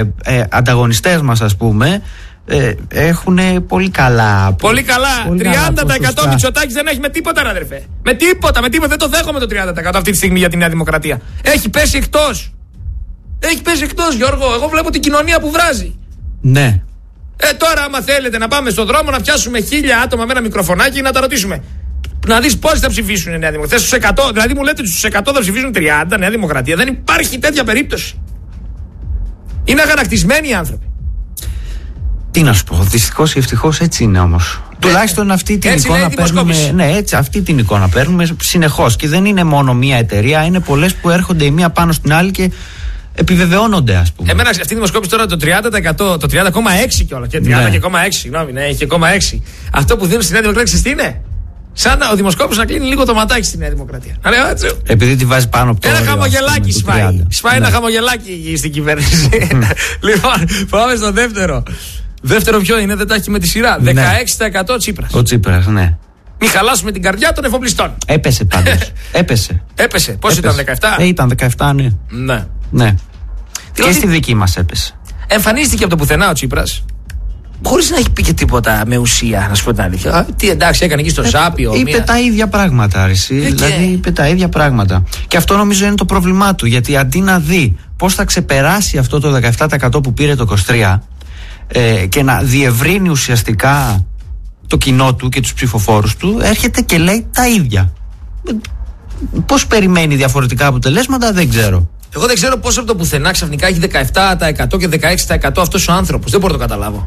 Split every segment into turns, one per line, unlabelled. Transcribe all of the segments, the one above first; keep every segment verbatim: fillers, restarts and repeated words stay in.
ε, ανταγωνιστές μας, ας πούμε, ε, έχουν πολύ καλά.
Πολύ καλά.
Πολύ
τριάντα τοις εκατό
καλά
Μητσοτάκης δεν έχει με τίποτα, αδερφέ. Με τίποτα, με τίποτα. Δεν το δέχομαι το τριάντα τοις εκατό αυτή τη στιγμή για τη Νέα Δημοκρατία. Έχει πέσει εκτός. Έχει πέσει εκτός, Γιώργο. Εγώ βλέπω την κοινωνία που βράζει.
Ναι.
Ε, τώρα, άμα θέλετε να πάμε στον δρόμο να πιάσουμε χίλια άτομα με ένα μικροφωνάκι και να τα ρωτήσουμε. Να δεις πόσοι θα ψηφίσουν η Νέα Δημοκρατία. Στους εκατό, δηλαδή μου λέτε ότι στους εκατό θα ψηφίσουν τριάντα Νέα Δημοκρατία. Δεν υπάρχει τέτοια περίπτωση. Είναι αγανακτισμένοι οι άνθρωποι.
Τι να σου πω, δυστυχώς ή ευτυχώς έτσι είναι όμως. Ε, Τουλάχιστον αυτή την
έτσι
εικόνα παίρνουμε. Ναι, έτσι, αυτή την εικόνα παίρνουμε συνεχώς. Και δεν είναι μόνο μία εταιρεία, είναι πολλές που έρχονται η μία πάνω στην άλλη και επιβεβαιώνονται, ας πούμε.
Εμένα αυτή η δημοσκόπηση τώρα το τριάντα τοις εκατό, το τριάντα κόμμα έξι κιόλας. Και τριάντα και κόμμα έξι, συγγνώμη, ναι, έχει κόμμα έξι. Αυτό που δίνουν στη Νέα Δημοκρατία, τι είναι? Σαν ο δημοσκόπος να κλείνει λίγο το ματάκι στη Νέα Δημοκρατία.
Επειδή τη βάζει πάνω από το.
Ένα χαμογελάκι σφάει. Σφάει ένα χαμογελάκι στην κυβέρνηση. Λοιπόν, πάμε στο δεύτερο. Δεύτερο ποιο είναι, δεν τα έχει με τη σειρά. δεκαέξι τοις εκατό Τσίπρας.
Ο Τσίπρας, ναι.
Μην χαλάσουμε την καρδιά των εφοπλιστών.
Έπεσε πάντως. Έπεσε.
Έπεσε. Πώς ήταν, δεκαεπτά?
Ε, ήταν δεκαεπτά, ναι.
Ναι.
Ναι. Και στη δική μας έπεσε.
Εμφανίστηκε από το πουθενά ο Τσίπρας. Χωρίς να έχει πει και τίποτα με ουσία, να σου πω την αλήθεια. Α, τι εντάξει, έκανε εκεί στο Ζάπιο.
Είπε
μία...
τα ίδια πράγματα, αρεσί.
Ε,
δηλαδή,
και...
είπε τα ίδια πράγματα. Και αυτό νομίζω είναι το πρόβλημά του. Γιατί αντί να δει πώς θα ξεπεράσει αυτό το δεκαεπτά τοις εκατό που πήρε το είκοσι τρία ε, και να διευρύνει ουσιαστικά το κοινό του και τους ψηφοφόρους του, έρχεται και λέει τα ίδια. Πώς περιμένει διαφορετικά αποτελέσματα, δεν ξέρω.
Εγώ δεν ξέρω πώς από το πουθενά ξαφνικά έχει δεκαεπτά τοις εκατό και δεκαέξι τοις εκατό αυτός ο άνθρωπος. Δεν μπορώ να το καταλάβω.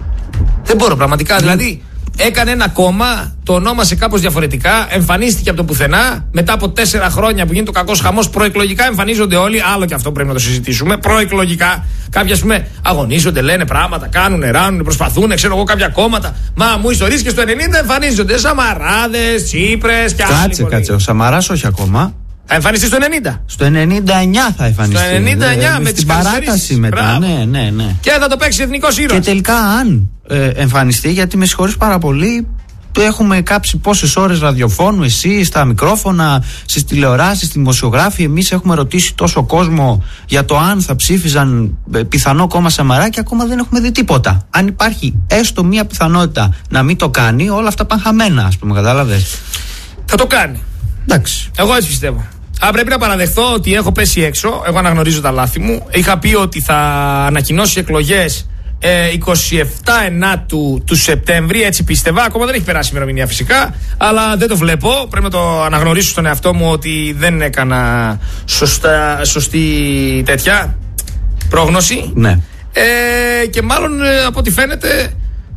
Δεν μπορώ πραγματικά. Mm. Δηλαδή, έκανε ένα κόμμα, το ονόμασε κάπως διαφορετικά, εμφανίστηκε από το πουθενά. Μετά από τέσσερα χρόνια που γίνεται ο κακός χαμός, προεκλογικά εμφανίζονται όλοι. Άλλο και αυτό πρέπει να το συζητήσουμε. Προεκλογικά. Κάποιοι, ας πούμε, αγωνίζονται, λένε πράγματα, κάνουν, ράνουν, προσπαθούν, ξέρω εγώ, κάποια κόμματα. Μα μου ιστορίες και στο ενενήντα εμφανίζονται. Σαμαράδες, Τσίπρες και άλλοι.
Κάτσε, κάτσε. Ο Σαμαράς όχι ακόμα.
Θα εμφανιστεί στο ενενήντα.
Στο ενενήντα εννιά θα εμφανιστεί.
Στο ενενήντα εννιά
ε,
με
την παράταση μετά. Ναι, ναι, ναι.
Και θα το παίξει εθνικός ήρωας.
Και τελικά, αν ε, εμφανιστεί, γιατί με συγχωρείς πάρα πολύ, έχουμε κάψει πόσες ώρες ραδιοφώνου, εσύ, στα μικρόφωνα, στις τηλεοράσεις, στη δημοσιογράφοι. Εμείς έχουμε ρωτήσει τόσο κόσμο για το αν θα ψήφιζαν ε, πιθανό κόμμα Σαμαρά και ακόμα δεν έχουμε δει τίποτα. Αν υπάρχει έστω μία πιθανότητα να μην το κάνει, όλα αυτά πάνε χαμένα, ας πούμε, κατάλαβες.
Θα το κάνει.
Εντάξει.
Εγώ έτσι πιστεύω. Α, πρέπει να παραδεχθώ ότι έχω πέσει έξω. Εγώ αναγνωρίζω τα λάθη μου. Είχα πει ότι θα ανακοινώσει εκλογές ε, είκοσι επτά Ενάτου του Σεπτέμβρη. Έτσι πίστευα. Ακόμα δεν έχει περάσει η ημερομηνία φυσικά. Αλλά δεν το βλέπω. Πρέπει να το αναγνωρίσω στον εαυτό μου ότι δεν έκανα σωστά, σωστή τέτοια πρόγνωση.
Ναι.
Ε, και μάλλον ε, από ό,τι φαίνεται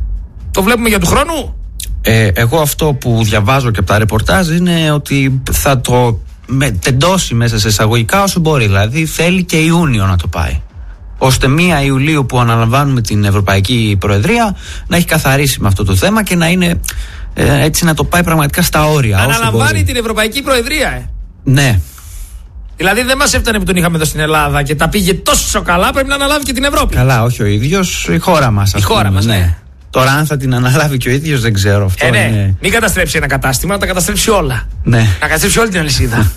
το βλέπουμε για του χρόνου.
Ε, εγώ αυτό που διαβάζω και από τα ρεπορτάζ είναι ότι θα το με, τεντώσει μέσα σε εισαγωγικά όσο μπορεί. Δηλαδή θέλει και Ιούνιο να το πάει. Ώστε πρώτη Ιουλίου που αναλαμβάνουμε την Ευρωπαϊκή Προεδρία να έχει καθαρίσει με αυτό το θέμα και να είναι ε, έτσι να το πάει πραγματικά στα όρια.
Αναλαμβάνει την Ευρωπαϊκή Προεδρία, ε.
Ναι.
Δηλαδή δεν μας έφτανε που τον είχαμε εδώ στην Ελλάδα και τα πήγε τόσο καλά, πρέπει να αναλάβει και την Ευρώπη.
Καλά, όχι ο ίδιος, η χώρα μας.
Η χώρα μας, ναι. ναι.
Τώρα, αν θα την αναλάβει και ο ίδιος, δεν ξέρω. Αυτό
ε, ναι.
είναι...
Μην καταστρέψει ένα κατάστημα, να τα καταστρέψει όλα.
Ναι.
Να καταστρέψει όλη την αλυσίδα.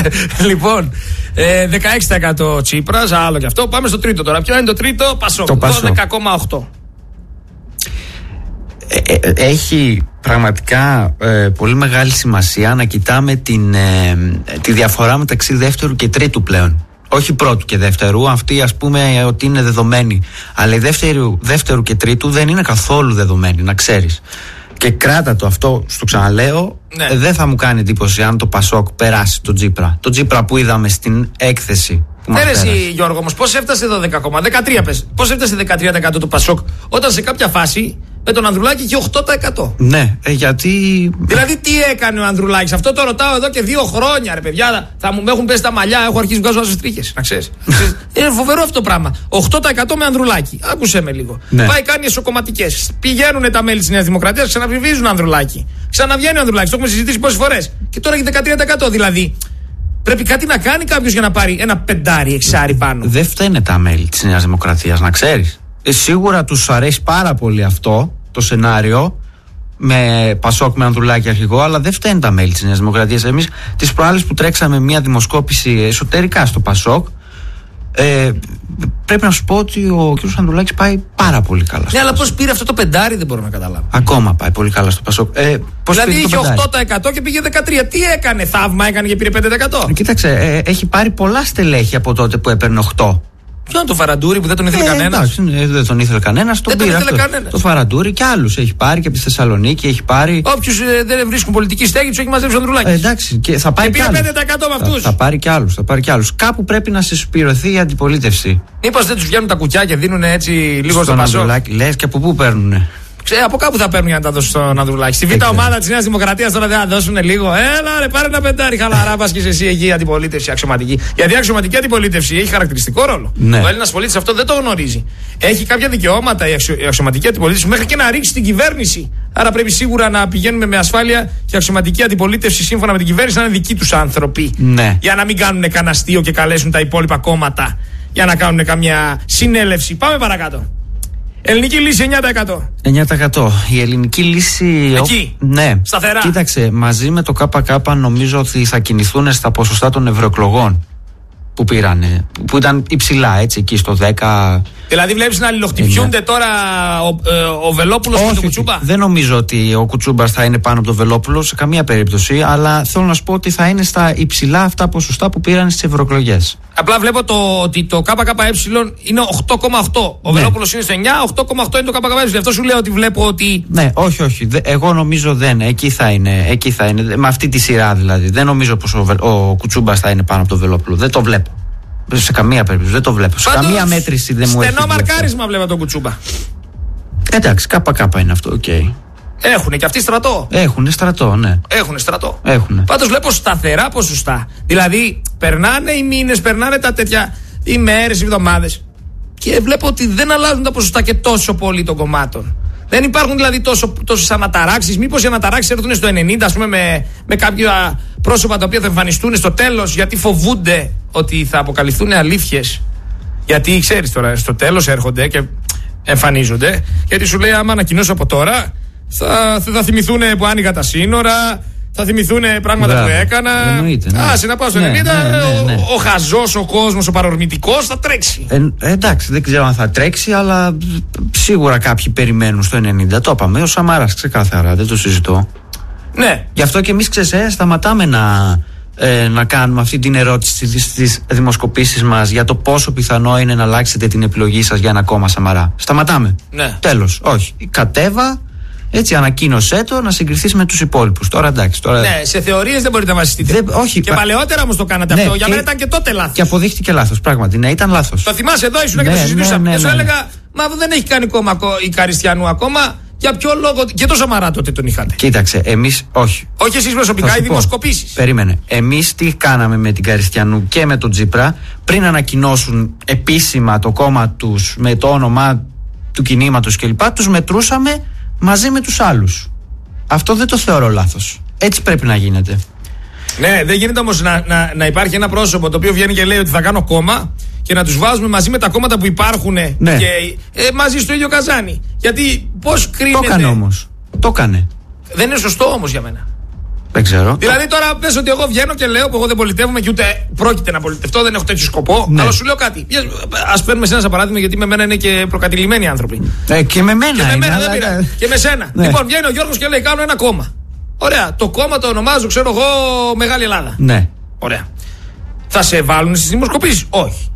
Λοιπόν, ε, δεκαέξι τοις εκατό Τσίπρας, άλλο και αυτό. Πάμε στο τρίτο τώρα. Ποιο είναι το τρίτο? Πασόκ.
Το Πασόκ.
δώδεκα κόμμα οκτώ.
Ε, ε, έχει πραγματικά ε, πολύ μεγάλη σημασία να κοιτάμε την, ε, τη διαφορά μεταξύ δεύτερου και τρίτου πλέον. Όχι πρώτου και δεύτερου, αυτή ας πούμε ότι είναι δεδομένη. Αλλά η δεύτερου, δεύτερου και τρίτου δεν είναι καθόλου δεδομένη, να ξέρεις. Και κράτα το αυτό, στο ξαναλέω, ναι. ε, δεν θα μου κάνει εντύπωση αν το Πασόκ περάσει τον Τσίπρα. Το Τσίπρα που είδαμε στην έκθεση.
Ναι, ρε εσύ Γιώργο, όμως πώς έφτασε δώδεκα κόμμα δεκατρία πες. Πώς έφτασε δεκατρία τοις εκατό του Πασόκ όταν σε κάποια φάση με τον Ανδρουλάκη είχε οκτώ τοις εκατό.
Ναι, ε, γιατί.
Δηλαδή τι έκανε ο Ανδρουλάκης? Αυτό το ρωτάω εδώ και δύο χρόνια, ρε παιδιά. Θα μου έχουν πέσει τα μαλλιά, έχω αρχίσει να βγάζω άσες τρίχες. Να ξέρεις. Είναι φοβερό αυτό το πράγμα. οκτώ τοις εκατό με Ανδρουλάκη. Άκουσε με λίγο. Ναι. Πάει, κάνει εσωκομματικές. Πηγαίνουν τα μέλη της Νέας Δημοκρατίας, ξαναψηφίζουν Ανδρουλάκη. Ξαναβγαίνει ο Ανδρουλάκης. Το έχουμε συζητήσει πόσες φορές. Και τώρα έχει δεκατρία τοις εκατό. Δηλαδή πρέπει κάτι να κάνει κάποιος για να πάρει ένα πεντάρι, εξάρι πάνω.
Δεν φταίνε τα μέλη της Νέας Δημοκρατίας, να ξέρεις. Ε, σίγουρα τους αρέσει πάρα πολύ αυτό το σενάριο με Πασόκ με Ανδρουλάκη αρχηγό, αλλά δεν φταίνουν τα μέλη της Νέας Δημοκρατίας. Εμείς τις προάλλες που τρέξαμε μια δημοσκόπηση εσωτερικά στο Πασόκ, Ε, πρέπει να σου πω ότι ο κ. Ανδρουλάκης πάει πάρα πολύ καλά.
Ναι, αλλά πώς πήρε αυτό το πεντάρι, δεν μπορώ να καταλάβω.
Ακόμα πάει πολύ καλά στο Πασόκ. Ε,
δηλαδή είχε οκτώ τοις εκατό και πήγε δεκατρία τοις εκατό. Τι έκανε, θαύμα έκανε και πήρε πέντε τοις εκατό.
Ε, κοίταξε, ε, έχει πάρει πολλά στελέχη από τότε που έπαιρνε οκτώ.
Ποιο είναι το Φαραντούρι που δεν τον ήθελε
ε,
κανένα.
Εντάξει, δεν τον ήθελε κανένα. Τον
δεν
πήρε
τον ήθελε
αυτό. Το Φαραντούρι και άλλου έχει πάρει και από τη Θεσσαλονίκη έχει πάρει.
Όποιους ε, δεν βρίσκουν πολιτική στέγη του έχει μαζέψει ο Ανδρουλάκης.
Ε, εντάξει, και θα πάρει
και
και,
πήρε πέντε τοις εκατό με αυτούς.
Θα, θα πάρει και άλλου. Θα πάρει και άλλους. Κάπου πρέπει να συσπηρωθεί η αντιπολίτευση.
Μήπως δεν του βγαίνουν τα κουκιά και δίνουν έτσι λίγο στο Πασόκ.
Λες και από πού παίρνουνε.
Ξέρετε, από κάπου θα παίρνουν για να τα δώσουν στον Ανδρουλάκη. Στη β' ομάδα τη Νέα Δημοκρατία τώρα δεν θα δώσουν λίγο. Έλα, ρε, πάρε ένα πεντάρι χαλαρά, πα και εσύ εκεί η αντιπολίτευση αξιωματική. Γιατί η αξιωματική αντιπολίτευση έχει χαρακτηριστικό ρόλο.
Ναι.
Ο Έλληνας πολίτης αυτό δεν το γνωρίζει. Έχει κάποια δικαιώματα η, αξιο, η αξιωματική αντιπολίτευση μέχρι και να ρίξει την κυβέρνηση. Άρα πρέπει σίγουρα να πηγαίνουμε με ασφάλεια και η αξιωματική αντιπολίτευση σύμφωνα με την κυβέρνηση να είναι δικοί του άνθρωποι.
Ναι.
Για να μην κάνουν κανένα αστείο και καλέσουν τα υπόλοιπα κόμματα για να κάνουν καμιά συνέλευση. Πάμε παρακάτω. Ελληνική λύση εννιά τοις εκατό.
εννιά τοις εκατό. Η ελληνική λύση.
Εκεί.
Ναι.
Σταθερά.
Κοίταξε, μαζί με το ΚΚ νομίζω ότι θα κινηθούν στα ποσοστά των ευρωεκλογών που πήρανε. Που ήταν υψηλά, έτσι, εκεί στο δέκα.
Δηλαδή βλέπεις να αλληλοχτυπιούνται τώρα ο, ε, ο Βελόπουλος με τον Κουτσούμπα.
Δεν νομίζω ότι ο Κουτσούμπας θα είναι πάνω από τον Βελόπουλο σε καμία περίπτωση, αλλά θέλω να σου πω ότι θα είναι στα υψηλά αυτά ποσοστά που πήραν στις ευρωεκλογές.
Απλά βλέπω το, ότι το ΚΚΕ είναι οκτώ κόμμα οκτώ. Ο ναι. Βελόπουλος είναι στο εννιά, οκτώ κόμμα οκτώ είναι το ΚΚΕ. Γι' αυτό σου λέω ότι βλέπω ότι.
Ναι, όχι, όχι. Εγώ νομίζω δεν. Εκεί θα είναι. Εκεί θα είναι. Με αυτή τη σειρά δηλαδή. Δεν νομίζω πως ο, ο Κουτσούμπας θα είναι πάνω από τον Βελόπουλο. Δεν το βλέπω. Σε καμία περίπτωση. Δεν το βλέπω. Σε
Πάντως,
καμία μέτρηση δεν μου έχει.
Στενό μαρκάρισμα βλέπω τον Κουτσούμπα.
Εντάξει, ΚΚ είναι αυτό, οκ. Okay.
Έχουνε και αυτοί στρατό.
Έχουνε στρατό, ναι.
Έχουνε στρατό.
Έχουνε.
Πάντως βλέπω σταθερά ποσοστά. Δηλαδή, περνάνε οι μήνες, περνάνε τα τέτοια οι μέρες, οι εβδομάδες. Και βλέπω ότι δεν αλλάζουν τα ποσοστά και τόσο πολύ των κομμάτων. Δεν υπάρχουν δηλαδή τόσο, τόσες αναταράξεις. Μήπως οι αναταράξεις έρθουν στο ενενήντα, ας πούμε, με, με κάποια πρόσωπα τα οποία θα εμφανιστούν στο τέλος, γιατί φοβούνται ότι θα αποκαλυφθούν αλήθειες. Γιατί ξέρεις τώρα, στο τέλος έρχονται και εμφανίζονται. Γιατί σου λέει, άμα ανακοινώσω από τώρα, θα, θα θυμηθούν που άνοιγα τα σύνορα, θα θυμηθούν πράγματα Μπράβο. που έκανα.
Εννοείται, ναι.
Άσε να πάω στο
ναι,
ενενήντα,
ναι, ναι, ναι.
Ο, ο χαζός, ο κόσμος, ο παρορμητικός θα τρέξει.
Ε, εντάξει, δεν ξέρω αν θα τρέξει, αλλά σίγουρα κάποιοι περιμένουν στο ενενήντα. Το είπαμε, ο Σαμάρας ξεκάθαρα, δεν το συζητώ.
Ναι.
Γι' αυτό και εμείς ξεσέ σταματάμε να, ε, να κάνουμε αυτή την ερώτηση στις δημοσκοπήσεις μας για το πόσο πιθανό είναι να αλλάξετε την επιλογή σας για ένα κόμμα Σαμαρά. Σταματάμε.
Ναι.
Τέλος. Όχι. Κατέβα. Έτσι, ανακοίνωσέ το να συγκριθείς με τους υπόλοιπους. Τώρα εντάξει. Τώρα...
Ναι, σε θεωρίες δεν μπορείτε να βασιστείτε.
Δεν, όχι,
και πα... παλαιότερα όμως το κάνατε
ναι,
αυτό. Για
και...
μένα ήταν και τότε λάθος.
Και αποδείχτηκε λάθος. Πράγματι, ναι, ήταν λάθος.
Το θυμάσαι εδώ, ήσουν
ναι,
και το συζητούσαμε.
Ναι, ναι,
και σου
ναι, ναι.
έλεγα, μα δεν έχει κάνει κόμμα η Καριστιανού ακόμα. Για ποιο λόγο. Και το Σαμαρά τότε τον είχατε.
Κοίταξε, εμείς όχι.
Όχι εσείς προσωπικά, οι δημοσκοπήσεις.
Περίμενε. Εμείς τι κάναμε με την Καριστιανού και με τον Τζίπρα πριν ανακοινώσουν επίσημα το κόμμα τους με το όνομα του κινήματος κλπ. Τους μετρούσαμε μαζί με τους άλλους. Αυτό δεν το θεωρώ λάθος. Έτσι πρέπει να γίνεται.
Ναι, δεν γίνεται όμως να, να, να υπάρχει ένα πρόσωπο το οποίο βγαίνει και λέει ότι θα κάνω κόμμα και να τους βάζουμε μαζί με τα κόμματα που υπάρχουν
ναι.
και ε, μαζί στο ίδιο καζάνι. Γιατί πώς κρίνεται.
Το έκανε όμως. Το έκανε.
Δεν είναι σωστό όμως για μένα.
Δεν ξέρω.
Δηλαδή τώρα πες ότι εγώ βγαίνω και λέω που εγώ δεν πολιτεύομαι και ούτε πρόκειται να πολιτευτώ, δεν έχω τέτοιο σκοπό.
Ναι.
Αλλά σου λέω κάτι. Ας παίρνουμε εσένα σαν παράδειγμα, γιατί με μένα είναι και προκατηλημένοι άνθρωποι.
Ε, και με μένα.
Και με
είναι,
μένα
αλλά...
δεν πειράζει. Και με σένα.
Ναι.
Λοιπόν, βγαίνει ο Γιώργος και λέει: κάνω ένα κόμμα. Ωραία. Το κόμμα το ονομάζω, ξέρω εγώ, Μεγάλη Ελλάδα.
Ναι.
Ωραία. Θα σε βάλουν στις δημοσκοπήσεις? Όχι.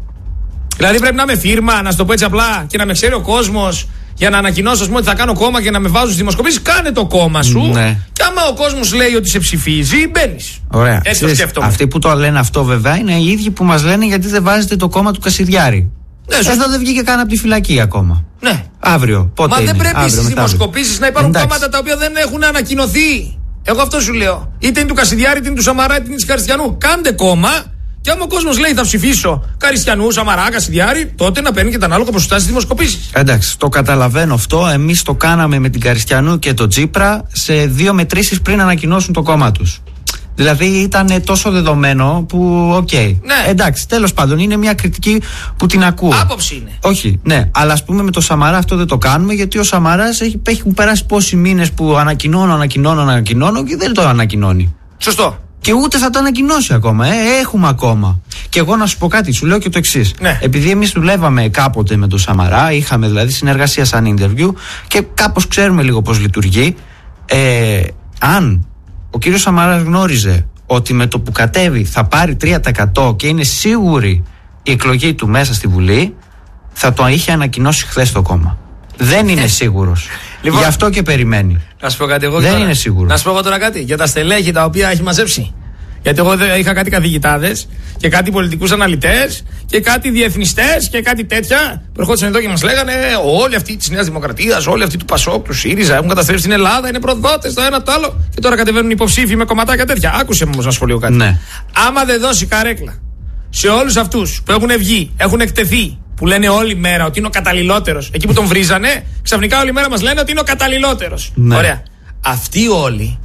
Δηλαδή πρέπει να είμαι φίρμα, να σου το πω έτσι απλά, και να με ξέρει ο κόσμος για να ανακοινώσω, ας πούμε, ότι θα κάνω κόμμα και να με βάζουν στις δημοσκοπήσεις. Κάνε το κόμμα σου.
Ναι.
Και άμα ο κόσμος λέει ότι σε ψηφίζει, μπαίνεις.
Ωραία.
Έτσι το σκέφτομαι.
Αυτοί που το λένε αυτό βέβαια είναι οι ίδιοι που μας λένε γιατί δεν βάζετε το κόμμα του Κασιδιάρη. Ναι, εδώ δεν βγήκε καν από τη φυλακή ακόμα.
Ναι.
Αύριο. Πότε
Μα
είναι?
δεν πρέπει στις δημοσκοπήσεις να υπάρχουν
Εντάξει.
κόμματα τα οποία δεν έχουν ανακοινωθεί. Εγώ αυτό σου λέω. Είτε είναι του Κασιδιάρη, είτε είναι του Σαμαρά, είτε είναι της Καριστιανού. Κάντε κόμμα. Και άμα ο κόσμος λέει θα ψηφίσω Καριστιανού, Σαμαρά, Κασιδιάρη, τότε να παίρνει και τα ανάλογα ποσοστά στις δημοσκοπήσεις.
Εντάξει, το καταλαβαίνω αυτό. Εμείς το κάναμε με την Καριστιανού και τον Τζίπρα σε δύο μετρήσεις πριν ανακοινώσουν το κόμμα τους. Δηλαδή ήταν τόσο δεδομένο που, οκ. Okay.
Ναι.
Εντάξει, τέλος πάντων, είναι μια κριτική που την ακούω.
Άποψη είναι.
Όχι, ναι. Αλλά ας πούμε με το Σαμαρά αυτό δεν το κάνουμε, γιατί ο Σαμαράς έχει, έχουν περάσει πόσοι μήνες που ανακοινώνω, ανακοινώνω, ανακοινώνω και δεν το ανακοινώνει.
Σωστό.
Και ούτε θα το ανακοινώσει ακόμα. Ε, έχουμε ακόμα. Και εγώ να σου πω κάτι, σου λέω και το εξής.
Ναι.
Επειδή εμείς δουλεύαμε κάποτε με τον Σαμαρά, είχαμε δηλαδή συνεργασία σαν interview και κάπως ξέρουμε λίγο πώς λειτουργεί. Ε, αν ο κύριος Σαμαράς γνώριζε ότι με το που κατέβει θα πάρει τρία τοις εκατό και είναι σίγουρη η εκλογή του μέσα στη Βουλή, θα το είχε ανακοινώσει χθες το κόμμα. Δεν είναι σίγουρος. Λοιπόν, γι' αυτό και περιμένει.
Να σου πω κάτι εγώ.
Δεν
τώρα.
είναι σίγουρος.
Να σου πω εγώ τώρα κάτι για τα στελέχη τα οποία έχει μαζέψει. Γιατί εγώ είχα κάτι καθηγητάδες και κάτι πολιτικούς αναλυτές και κάτι διεθνιστές και κάτι τέτοια που ερχόντουσαν εδώ και μας λέγανε όλοι αυτοί της Νέας Δημοκρατίας, όλοι αυτοί του Πασόκ, του ΣΥΡΙΖΑ έχουν καταστρέψει την Ελλάδα, είναι προδότες το ένα το άλλο και τώρα κατεβαίνουν υποψήφοι με κομματάκια τέτοια. Άκουσε μου όμως να σχολείο κάτι.
Ναι.
Άμα δεν δώσει καρέκλα σε όλους αυτούς που έχουν βγει, έχουν εκτεθεί, που λένε όλη μέρα ότι είναι ο καταλληλότερος, εκεί που τον βρίζανε, ξαφνικά όλη μέρα μας λένε ότι είναι ο καταλληλότερος.
Ναι.
Ωραία. Αυτοί όλοι,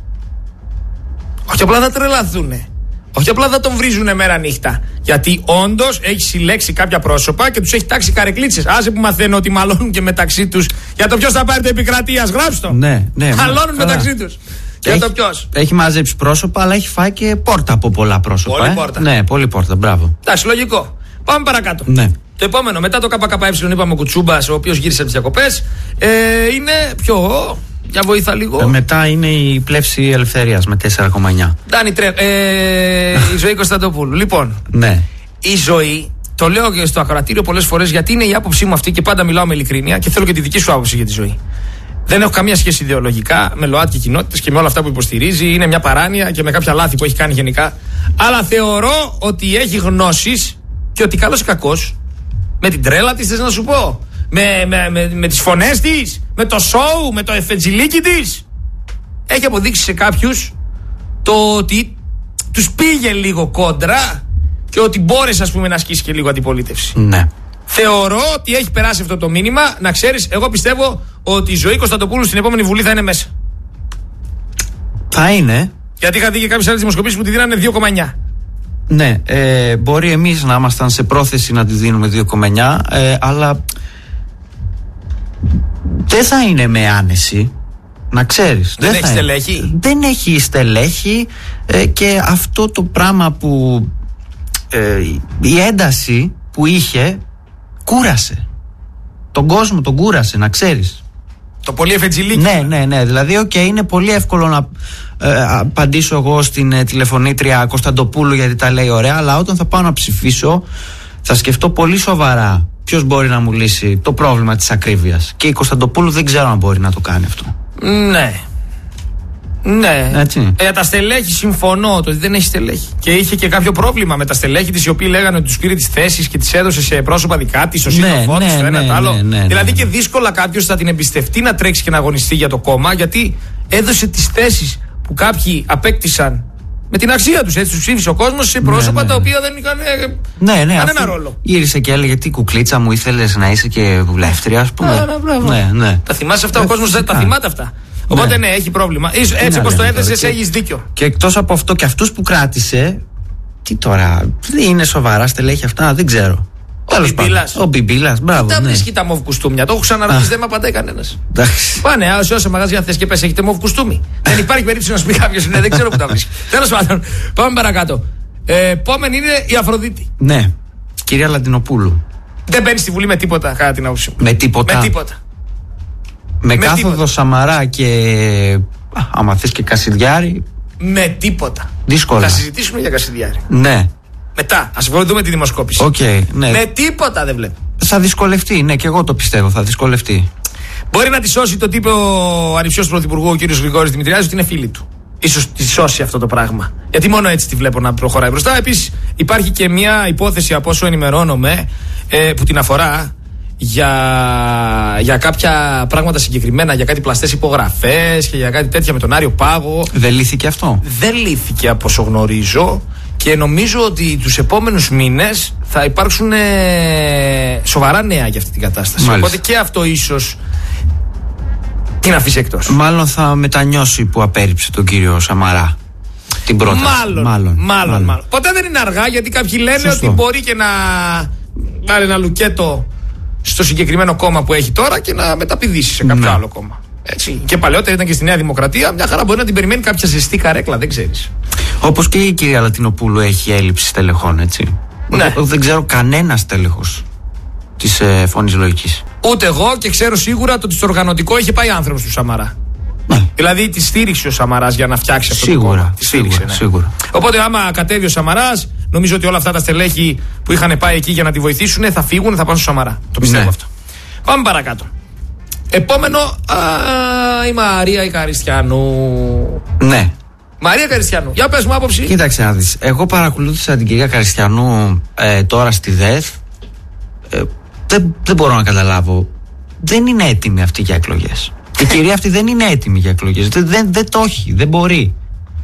όχι απλά θα τρελαθούνε, όχι απλά θα τον βρίζουνε μέρα νύχτα. Γιατί όντως έχει συλλέξει κάποια πρόσωπα και τους έχει τάξει καρεκλίτσες. Άσε που μαθαίνω ότι μαλώνουν και μεταξύ τους για το ποιος θα πάρει το επικρατείας. Γράψτε το.
Ναι, ναι.
Μαλώνουν
καλά.
μεταξύ τους. Για το ποιος.
Έχει μαζέψει πρόσωπα, αλλά έχει φάει και πόρτα από πολλά πρόσωπα.
Πολύ
ε.
πόρτα.
Ναι, πολύ πόρτα. Μπράβο.
Εντάξει, λογικό. Πάμε παρακάτω.
Ναι.
Το επόμενο, μετά το ΚΚΕ, είπαμε ο Κουτσούμπας, ο οποίος γύρισε από τις διακοπές, ε, είναι πιο. Για βοήθα λίγο.
Ε, μετά είναι η πλεύση ελευθερίας με τέσσερα κόμμα εννιά.
Ντάνι Τρε, ε, η Ζωή Κωνσταντοπούλου. Λοιπόν,
Ναι.
η Ζωή, το λέω και στο ακροατήριο πολλές φορές γιατί είναι η άποψή μου αυτή και πάντα μιλάω με ειλικρίνεια και θέλω και τη δική σου άποψη για τη Ζωή. Δεν έχω καμία σχέση ιδεολογικά με ΛΟΑΤΚΙ κοινότητες και με όλα αυτά που υποστηρίζει. Είναι μια παράνοια και με κάποια λάθη που έχει κάνει γενικά. Αλλά θεωρώ ότι έχει γνώσεις και ότι καλός ή κακός, με την τρέλα της, θες να σου πω, με, με, με, με τις φωνές της, με το σόου, με το εφετζιλίκι της, έχει αποδείξει σε κάποιους το ότι τους πήγε λίγο κόντρα και ότι μπόρεσε, ας πούμε, να ασκήσει και λίγο αντιπολίτευση.
Ναι.
Θεωρώ ότι έχει περάσει αυτό το μήνυμα. Να ξέρεις, εγώ πιστεύω ότι η Ζωή Κωνσταντοπούλου στην επόμενη Βουλή θα είναι μέσα.
Θα είναι.
Γιατί είχα δει και κάποιες άλλες δημοσκοπήσεις που τη δίνανε δύο κόμμα εννιά.
Ναι, ε, μπορεί εμείς να ήμασταν σε πρόθεση να τη δίνουμε δύο κόμμα εννιά, ε, αλλά δεν θα είναι με άνεση, να ξέρεις.
Δεν,
δεν
έχει στελέχη.
Δεν έχει στελέχη ε, και αυτό το πράγμα που ε, η ένταση που είχε κούρασε. Τον κόσμο τον κούρασε, να ξέρεις.
Το πολύ εφετζιλίκι.
Ναι, ναι, ναι. Δηλαδή, οκ, okay, είναι πολύ εύκολο να ε, απαντήσω εγώ στην ε, τηλεφωνήτρια Κωνσταντοπούλου γιατί τα λέει ωραία, αλλά όταν θα πάω να ψηφίσω, θα σκεφτώ πολύ σοβαρά ποιος μπορεί να μου λύσει το πρόβλημα της ακρίβειας. Και η Κωνσταντοπούλου δεν ξέρω αν μπορεί να το κάνει αυτό.
Ναι. Ναι.
Έτσι.
Για τα στελέχη συμφωνώ ότι δεν έχει στελέχη. Και είχε και κάποιο πρόβλημα με τα στελέχη της, οι οποίοι λέγανε ότι τους πήρε τις θέσεις και τις έδωσε σε πρόσωπα δικά της, στο σύντροφό της,
ναι,
το ένα
ναι,
το άλλο.
ναι, ναι,
δηλαδή
ναι.
και δύσκολα κάποιος θα την εμπιστευτεί να τρέξει και να αγωνιστεί για το κόμμα, γιατί έδωσε τις θέσεις που κάποιοι απέκτησαν με την αξία τους. Έτσι τους ψήφισε ο κόσμος σε πρόσωπα
ναι, ναι.
τα οποία δεν είχαν ε,
Ναι, ναι,
κανένα ρόλο.
Γύρισε και έλεγε τι κουκλίτσα μου ήθελες να είσαι και βουλεύτρια, ας πούμε.
Α, ναι,
ναι, ναι.
Τα θυμάσαι αυτά,
Ε,
ο κόσμος δεν τα
φυσικά.
θυμάται αυτά. Οπότε ναι, έχει πρόβλημα. Ίσως, έτσι όπως το έθεσες, έχεις δίκιο.
Και εκτός από αυτό και αυτούς που κράτησε, τι τώρα, δεν είναι σοβαρά στελέχη αυτά, δεν ξέρω.
Ο Μπιμπίλας.
Ο Μπιμπίλας, μπράβο.
Τα
ναι.
βρίσκει τα μοβ κουστούμια. Το έχω ξαναρωτήσει, δεν με απαντάει κανένας.
Εντάξει.
Πάνε, σε όσα μαγαζιά θες και πες, έχετε μοβ κουστούμι. Δεν υπάρχει περίπτωση να σου πει κάποιος, ναι, δεν ξέρω που τα βρίσκει. Τέλος πάντων, πάμε παρακάτω. Ε, επόμενη είναι η Αφροδίτη.
Ναι, κυρία Λαντινοπούλου.
Δεν μπαίνει στη Βουλή με τίποτα, κατά την άποψή μου.
Με τίποτα.
Με τίποτα.
Με,
Με
κάθοδο
τίποτα.
Σαμαρά και α, άμα θες και Κασιδιάρη,
Με τίποτα.
δύσκολα.
Θα συζητήσουμε για Κασιδιάρη.
Ναι,
Μετά, ας δούμε τη δημοσκόπηση.
οκ, ναι.
Με τίποτα δεν βλέπω.
Θα δυσκολευτεί, ναι, και εγώ το πιστεύω, θα δυσκολευτεί.
Μπορεί να τη σώσει το τύπο ο ανιψιός πρωθυπουργού, ο κύριος Γρηγόρης Δημητριάδης, ότι είναι φίλη του. Ίσως τη σώσει αυτό το πράγμα. Γιατί μόνο έτσι τη βλέπω να προχωράει μπροστά. Επίσης, υπάρχει και μια υπόθεση από όσο ενημερώνομαι ε, που την αφορά για, για κάποια πράγματα συγκεκριμένα, για κάτι πλαστές υπογραφές και για κάτι τέτοια με τον Άριο Πάγο.
Δεν λύθηκε αυτό.
Δεν λύθηκε από όσο γνωρίζω και νομίζω ότι τους επόμενους μήνες θα υπάρξουν ε, σοβαρά νέα για αυτή την κατάσταση.
Μάλιστα.
Οπότε και αυτό ίσως την αφήσει εκτός.
Μάλλον θα μετανιώσει που απέρριψε τον κύριο Σαμαρά την πρόταση.
Μάλλον, μάλλον, μάλλον, μάλλον. Ποτέ δεν είναι αργά, γιατί κάποιοι λένε
Σωστό.
ότι μπορεί και να πάρει ένα λουκέτο στο συγκεκριμένο κόμμα που έχει τώρα και να μεταπηδήσει σε κάποιο
Ναι.
άλλο κόμμα. Έτσι. Και παλαιότερα ήταν και στη Νέα Δημοκρατία. Μια χαρά μπορεί να την περιμένει κάποια ζεστή καρέκλα, δεν ξέρεις.
Όπως και η κυρία Λατινοπούλου έχει έλλειψη στελεχών, έτσι.
Ναι.
Δεν ξέρω κανένα στέλεχος της ε, Φωνής Λογικής.
Ούτε εγώ, και ξέρω σίγουρα ότι στο οργανωτικό είχε πάει άνθρωπος του Σαμαρά.
Ναι.
Δηλαδή τη στήριξε ο Σαμαράς για να φτιάξει αυτό
Σίγουρα,
το κόμμα. Τη στήριξε,
σίγουρα,
ναι.
σίγουρα.
Οπότε, άμα κατέβει ο Σαμαράς, νομίζω ότι όλα αυτά τα στελέχη που είχαν πάει εκεί για να τη βοηθήσουν θα φύγουν, θα πάνε στο Σαμαρά. Το πιστεύω, ναι, αυτό. Πάμε παρακάτω. Επόμενο, α, η Μαρία η Καριστιανού.
Ναι.
Μαρία Καριστιανού, για πες μου άποψη.
Κοίταξε να δεις. Εγώ παρακολούθησα την κυρία Καριστιανού ε, τώρα στη ΔΕΘ. Ε, δεν, δεν μπορώ να καταλάβω. Δεν είναι έτοιμη αυτή για εκλογές. Η κυρία αυτή δεν είναι έτοιμη για εκλογές. Δεν, δεν, δεν το έχει, δεν μπορεί.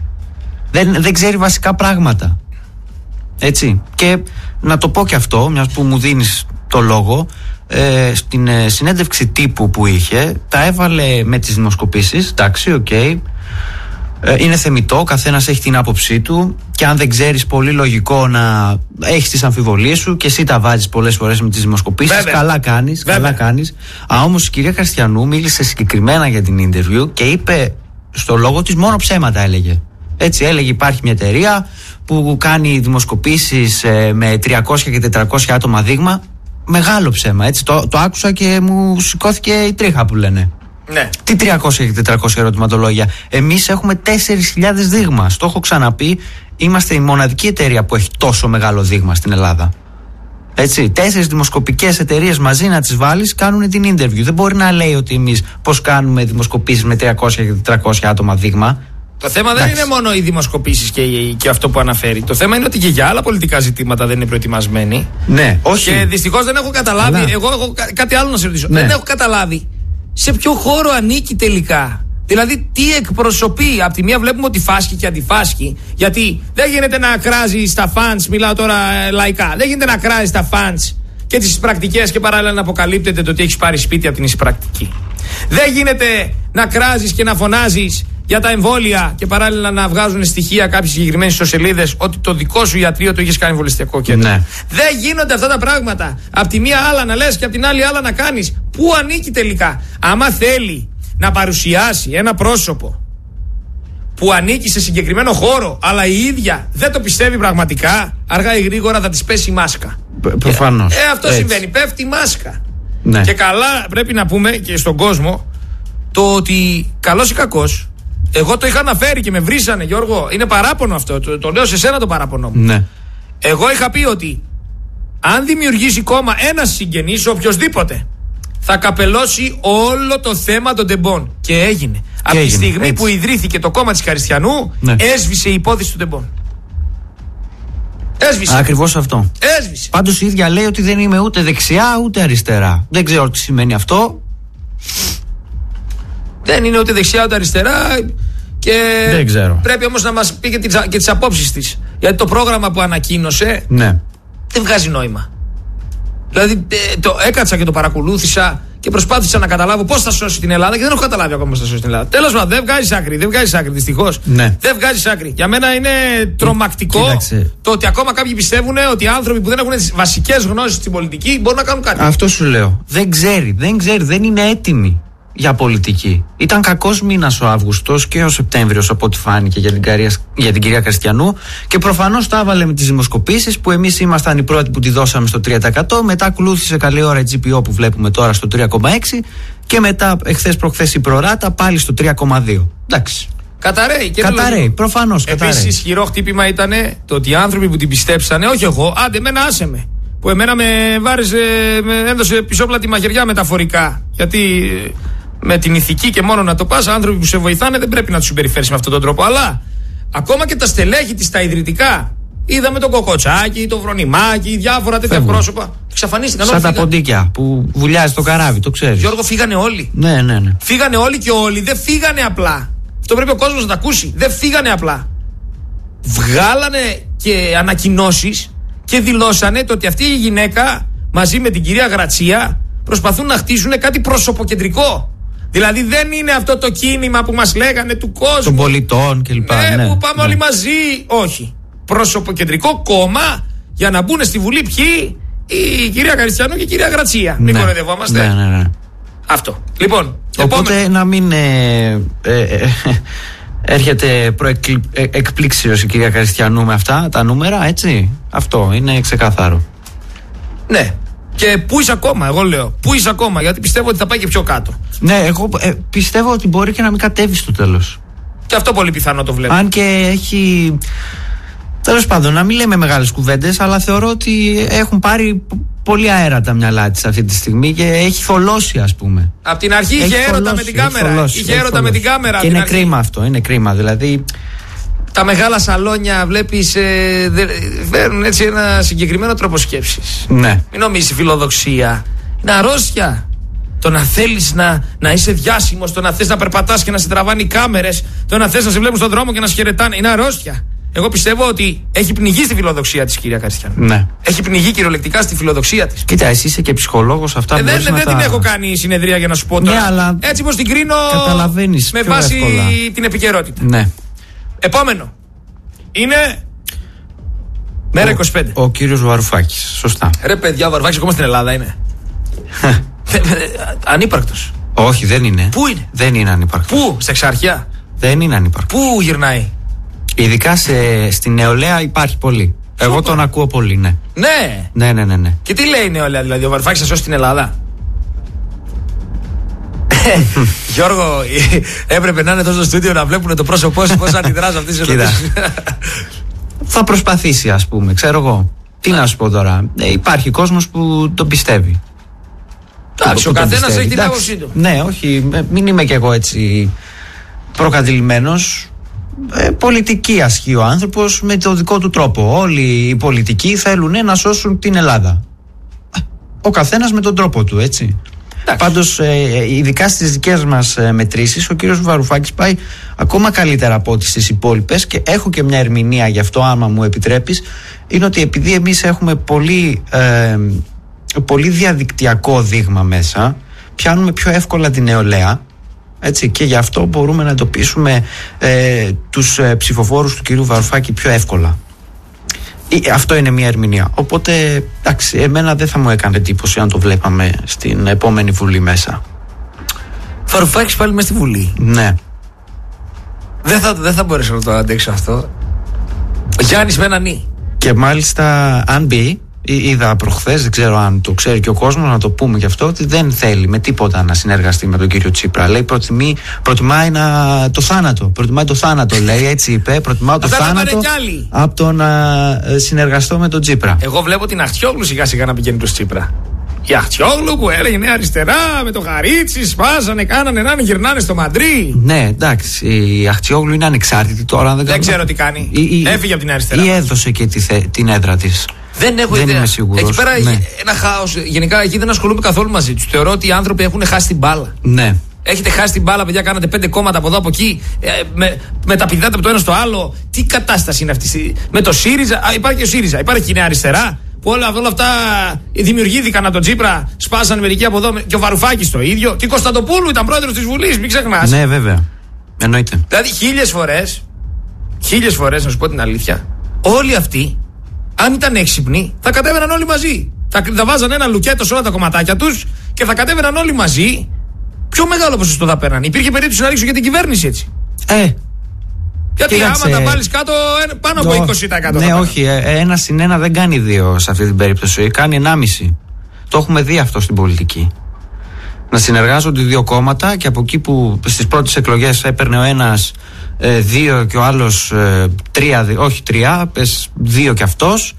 Δεν, δεν ξέρει βασικά πράγματα. Έτσι. Και να το πω και αυτό, μιας που μου δίνεις το λόγο, ε, στην ε, συνέντευξη τύπου που είχε, τα έβαλε με τις δημοσκοπήσεις. Εντάξει, οκ. Okay. Ε, είναι θεμιτό, ο καθένας έχει την άποψή του, και αν δεν ξέρεις, πολύ λογικό να έχεις τις αμφιβολίες σου και εσύ τα βάζεις πολλές φορές με τις δημοσκοπήσεις. Βέβαια. Καλά κάνεις, καλά κάνεις. Α, όμως η κυρία Καριστιανού μίλησε συγκεκριμένα για την interview και είπε στο λόγο της μόνο ψέματα, έλεγε. Έτσι, έλεγε υπάρχει μια εταιρεία που κάνει δημοσκοπήσεις ε, με τριακόσια και τετρακόσια άτομα δείγμα. Μεγάλο ψέμα, έτσι. Το, το άκουσα και μου σηκώθηκε η τρίχα που λένε.
Ναι.
Τι τριακόσια και τετρακόσια ερωτηματολόγια. Εμείς έχουμε τέσσερις χιλιάδες δείγμα. Στο έχω ξαναπεί, είμαστε η μοναδική εταιρεία που έχει τόσο μεγάλο δείγμα στην Ελλάδα. Έτσι, τέσσερις δημοσκοπικές εταιρείες μαζί να τις βάλεις κάνουν την interview. Δεν μπορεί να λέει ότι εμείς πώς κάνουμε δημοσκοπήσεις με τριακόσια και τετρακόσια άτομα δείγμα.
Το θέμα δεν είναι μόνο οι δημοσκοπήσεις και, και αυτό που αναφέρει. Το θέμα είναι ότι και για άλλα πολιτικά ζητήματα δεν είναι προετοιμασμένοι.
Ναι, όχι.
Και δυστυχώς δεν έχω καταλάβει. Αλλά... Εγώ έχω κάτι άλλο να σε ρωτήσω. Ναι. Δεν έχω καταλάβει σε ποιο χώρο ανήκει τελικά. Δηλαδή, τι εκπροσωπεί. Απ' τη μία βλέπουμε ότι φάσκει και αντιφάσκει. Γιατί δεν γίνεται να κράζει στα fans, μιλάω τώρα ε, λαϊκά, δεν γίνεται να κράζει στα fans και τις πρακτικές και παράλληλα να αποκαλύπτεται το ότι έχεις πάρει σπίτι από την εισπρακτική. Δεν γίνεται να κράζεις και να φωνάζεις για τα εμβόλια και παράλληλα να βγάζουν στοιχεία κάποιες συγκεκριμένες ιστοσελίδες ότι το δικό σου ιατρείο το έχεις κάνει εμβολιαστικό κέντρο. Ναι. Δεν γίνονται αυτά τα πράγματα. Απ' τη μία άλλα να λες και απ' την άλλη άλλα να κάνεις. Πού ανήκει τελικά? Άμα θέλει να παρουσιάσει ένα πρόσωπο που ανήκει σε συγκεκριμένο χώρο, αλλά η ίδια δεν το πιστεύει πραγματικά, αργά ή γρήγορα θα της πέσει η μάσκα.
Προφανώς.
Ε, αυτό Έτσι. συμβαίνει. Πέφτει η μάσκα.
Ναι.
Και καλά πρέπει να πούμε και στον κόσμο το ότι καλός ή κακός, εγώ το είχα αναφέρει και με βρίσανε, Γιώργο. Είναι παράπονο αυτό. Το, το λέω σε σένα το παράπονο μου.
Ναι.
Εγώ είχα πει ότι αν δημιουργήσει κόμμα ένας συγγενής, οποιοσδήποτε, θα καπελώσει όλο το θέμα των τεμπών. Και έγινε. Και Από έγινε. τη στιγμή Έτσι. που ιδρύθηκε το κόμμα της Καριστιανού, ναι. έσβησε η υπόθεση των τεμπών. Έσβησε.
Ακριβώς αυτό.
Έσβησε.
Πάντως η ίδια λέει ότι δεν είμαι ούτε δεξιά ούτε αριστερά. Δεν ξέρω τι σημαίνει αυτό.
Δεν είναι ούτε δεξιά ούτε αριστερά. Και
δεν ξέρω.
Πρέπει όμως να μας πει και τις, και τις απόψεις της. Γιατί το πρόγραμμα που ανακοίνωσε
ναι.
δεν βγάζει νόημα. Δηλαδή το έκατσα και το παρακολούθησα και προσπάθησα να καταλάβω πώς θα σώσει την Ελλάδα και δεν έχω καταλάβει ακόμα πώς θα σώσει την Ελλάδα. Τέλος πάντων, δεν βγάζει άκρη, δεν βγάζει άκρη δυστυχώς.
Ναι.
Δεν βγάζει άκρη. Για μένα είναι τρομακτικό Κοίταξε. το ότι ακόμα κάποιοι πιστεύουν ότι οι άνθρωποι που δεν έχουν τις βασικές γνώσεις στην πολιτική μπορούν να κάνουν κάτι.
Αυτό σου λέω. Δεν ξέρει, δεν ξέρει, δεν είναι έτοιμη για πολιτική. Ήταν κακός μήνας ο Αύγουστος και ο Σεπτέμβριος από ό,τι φάνηκε για την, καρία, για την κυρία Καριστιανού, και προφανώς τα έβαλε με τις δημοσκοπήσεις που εμείς ήμασταν οι πρώτοι που τη δώσαμε στο τρία τοις εκατό. Μετά ακολούθησε καλή ώρα η τζι πι ο που βλέπουμε τώρα στο τρία κόμμα έξι και μετά εχθές προχθές η προράτα πάλι στο τρία κόμμα δύο. Εντάξει.
Καταραίει.
Καταραίει, προφανώς.
Επίσης, ισχυρό χτύπημα ήταν το ότι οι άνθρωποι που την πιστέψανε, όχι εγώ, άντε, εμένα άσε με. Που εμένα με βάριζε, με έδωσε πισόπλατη μαχαιριά μεταφορικά. Γιατί με την ηθική και μόνο να το πας, άνθρωποι που σε βοηθάνε δεν πρέπει να τους συμπεριφέρεις με αυτόν τον τρόπο. Αλλά ακόμα και τα στελέχη της, τα ιδρυτικά, είδαμε τον Κοκοτσάκη, τον Βρονιμάκη, διάφορα τέτοια Φεύγω. πρόσωπα. Εξαφανίστηκαν.
Σαν τα ποντίκια που βουλιάζει το καράβι, το ξέρεις.
Γιώργο, φύγανε όλοι.
Ναι, ναι, ναι.
Φύγανε όλοι και όλοι δεν φύγανε απλά. Αυτό πρέπει ο κόσμος να τα ακούσει. Δεν φύγανε απλά. Βγάλανε και ανακοινώσεις και δηλώσανε το ότι αυτή η γυναίκα μαζί με την κυρία Γρατσία προσπαθούν να χτίσουν κάτι προσωποκεντρικό. Δηλαδή δεν είναι αυτό το κίνημα που μας λέγανε του κόσμου,
των πολιτών κλπ.
Ναι,
ναι,
που πάμε
ναι.
όλοι μαζί. Όχι. Προσωποκεντρικό κόμμα για να μπουν στη Βουλή ποιοι? Η κυρία Καριστιανού και η κυρία Γρατσία.
Ναι.
Μην κοροϊδευόμαστε.
Ναι, ναι, ναι.
Αυτό. Λοιπόν,
οπότε
επόμενο.
να μην ε, ε, ε, έρχεται προεκπλήξεως η κυρία Καριστιανού με αυτά τα νούμερα, έτσι. Αυτό είναι ξεκάθαρο.
Ναι. Και πού είσαι ακόμα, εγώ λέω. Πού είσαι ακόμα, γιατί πιστεύω ότι θα πάει και πιο κάτω.
Ναι, εγώ ε, πιστεύω ότι μπορεί και να μην κατέβει στο τέλος.
Και αυτό πολύ πιθανό το βλέπω.
Αν και έχει. Τέλος πάντων, να μην λέμε μεγάλες κουβέντες, αλλά θεωρώ ότι έχουν πάρει πολύ αέρα τα μυαλά της αυτή τη στιγμή και έχει θολώσει, ας πούμε.
Απ' την αρχή είχε έρωτα με την κάμερα.
Θολώσει,
είχε έρωτα με την κάμερα.
Και είναι κρίμα αυτό, είναι κρίμα. Δηλαδή.
Τα μεγάλα σαλόνια, βλέπεις, ε, φέρνουν έτσι ένα συγκεκριμένο τρόπο σκέψης.
Ναι.
Μην νομίζεις η φιλοδοξία. Είναι αρρώστια. Το να θέλεις να, να είσαι διάσημος, το να θες να περπατάς και να σε τραβάνε οι κάμερες, το να θες να σε βλέπουν στον δρόμο και να σε χαιρετάνε. Είναι αρρώστια. Εγώ πιστεύω ότι έχει πνιγεί στη φιλοδοξία της, κυρία Καριστιανού.
Ναι.
Έχει πνιγεί κυριολεκτικά στη φιλοδοξία της.
Κοίτα, εσύ είσαι και ψυχολόγος, αυτά
ε, δεν
δεν,
δεν
τα...
την έχω κάνει συνεδρία για να σου πω τώρα.
Ναι, αλλά
έτσι πως την κρίνω με βάση
εύκολα.
την επικαιρότητα.
Ναι.
Επόμενο. Είναι. Μέρα είκοσι πέντε.
Ο, ο κύριος Βαρουφάκης. Σωστά.
Ρε παιδιά, ο Βαρουφάκης ακόμα στην Ελλάδα είναι. Ανύπαρκτος.
Όχι, δεν είναι.
Πού είναι?
Δεν είναι ανύπαρκτος.
Πού? Στα Εξαρχεία.
Δεν είναι ανύπαρκτος.
Πού γυρνάει?
Ειδικά σε, στην νεολαία υπάρχει πολύ.
Σούπα.
Εγώ τον ακούω πολύ, ναι.
Ναι.
Ναι, ναι, ναι, ναι.
Και τι λέει η νεολαία, δηλαδή, ο Βαρουφάκης θα σώσει την Ελλάδα? Γιώργο, έπρεπε να είναι τόσο στο στούντιο να βλέπουν το πρόσωπό σου πώς αντιδράς αυτές τις ερωτήσεις.
Θα προσπαθήσει, ας πούμε, ξέρω εγώ. Τι να σου πω τώρα. Ε, υπάρχει κόσμος που τον πιστεύει.
Εντάξει, ο καθένας έχει την άποψή του.
Ναι, όχι, μην είμαι κι εγώ έτσι προκατηλημένος. Ε, πολιτική ασκεί ο άνθρωπος με το δικό του τρόπο. Όλοι οι πολιτικοί θέλουν να σώσουν την Ελλάδα. Ο καθένας με τον τρόπο του, έτσι. Πάντως, ε, ειδικά στις δικές μας ε, μετρήσεις, ο κύριος Βαρουφάκης πάει ακόμα καλύτερα από ό,τι στις υπόλοιπες, και έχω και μια ερμηνεία γι' αυτό, άμα μου επιτρέπεις. Είναι ότι επειδή εμείς έχουμε πολύ, ε, πολύ διαδικτυακό δείγμα μέσα, πιάνουμε πιο εύκολα την νεολαία, έτσι, και γι' αυτό μπορούμε να εντοπίσουμε ε, τους ε, ψηφοφόρους του κυρίου Βαρουφάκη πιο εύκολα. Αυτό είναι μια ερμηνεία. Οπότε, εντάξει, εμένα δεν θα μου έκανε εντύπωση αν το βλέπαμε στην επόμενη Βουλή μέσα.
Βαρουφάκης πάλι μέσα στη Βουλή.
Ναι.
Δεν θα, δεν θα μπορέσω να το αντέξω αυτό. Γιάννης με ένα νι.
Και μάλιστα, αν μπει, είδα προχθές, δεν ξέρω αν το ξέρει και ο κόσμος, να το πούμε γι' αυτό, ότι δεν θέλει με τίποτα να συνεργαστεί με τον κύριο Τσίπρα. Λέει, προτιμεί, προτιμάει να, το θάνατο. Προτιμάει το θάνατο, λέει, έτσι είπε. Προτιμάω το θάνατο από το να συνεργαστώ με τον Τσίπρα.
Εγώ βλέπω την Αχτιόγλου σιγά σιγά να πηγαίνει προς Τσίπρα. Η Αχτιόγλου που έλεγε νέα αριστερά με το Χαρίτσι, σπάσανε, κάνανε να γυρνάνε στο Μαντρί.
Ναι, εντάξει. Η Αχτιόγλου είναι ανεξάρτητη τώρα. Δεν,
δεν ξέρω τι κάνει.
Ή, ή,
Έφυγε από την αριστερά.
Ή έδωσε και τη, την έδρα της.
Δεν έχω
δεν
ιδέα.
Είμαι σίγουρος.
Εκεί πέρα
ναι.
ένα χάος. Γενικά εκεί δεν ασχολούμαι καθόλου μαζί του. Θεωρώ ότι οι άνθρωποι έχουν χάσει την μπάλα.
Ναι.
Έχετε χάσει την μπάλα, παιδιά. Κάνατε πέντε κόμματα από εδώ από εκεί. Ε, με, με τα πηδάτε από το ένα στο άλλο. Τι κατάσταση είναι αυτή? Με το ΣΥΡΙΖΑ. Α, υπάρχει και ο ΣΥΡΙΖΑ. Υπάρχει και η Νέα Αριστερά. Που όλα, όλα αυτά δημιουργήθηκαν από τον Τσίπρα. Σπάσαν μερικοί από εδώ. Και ο Βαρουφάκης το ίδιο. Και η Κωνσταντοπούλου ήταν πρόεδρος της Βουλής. Μην ξεχνάς.
Ναι, βέβαια. Εννοείται.
Δηλαδή χίλιες φορές, χίλιες φορές να σου πω την αλήθεια, όλοι αυτοί, αν ήταν έξυπνοι, θα κατέβαιναν όλοι μαζί. Θα, θα βάζαν ένα λουκέτο σε όλα τα κομματάκια τους και θα κατέβαιναν όλοι μαζί. Πιο μεγάλο ποσοστό θα παίρναν. Υπήρχε περίπτωση να ρίξουν και την κυβέρνηση έτσι.
Ε.
Γιατί
Κοίταξε,
άμα τα βάλεις κάτω, πάνω από είκοσι τοις εκατό.
Ναι, όχι. Ένα συν ένα δεν κάνει δύο σε αυτή την περίπτωση. Κάνει ενάμιση. Το έχουμε δει αυτό στην πολιτική. Να συνεργάζονται δύο κόμματα και από εκεί που στις πρώτες εκλογές έπαιρνε ο ένας ε, δύο και ο άλλος ε, τρία, όχι τρία, πες δύο κι αυτός.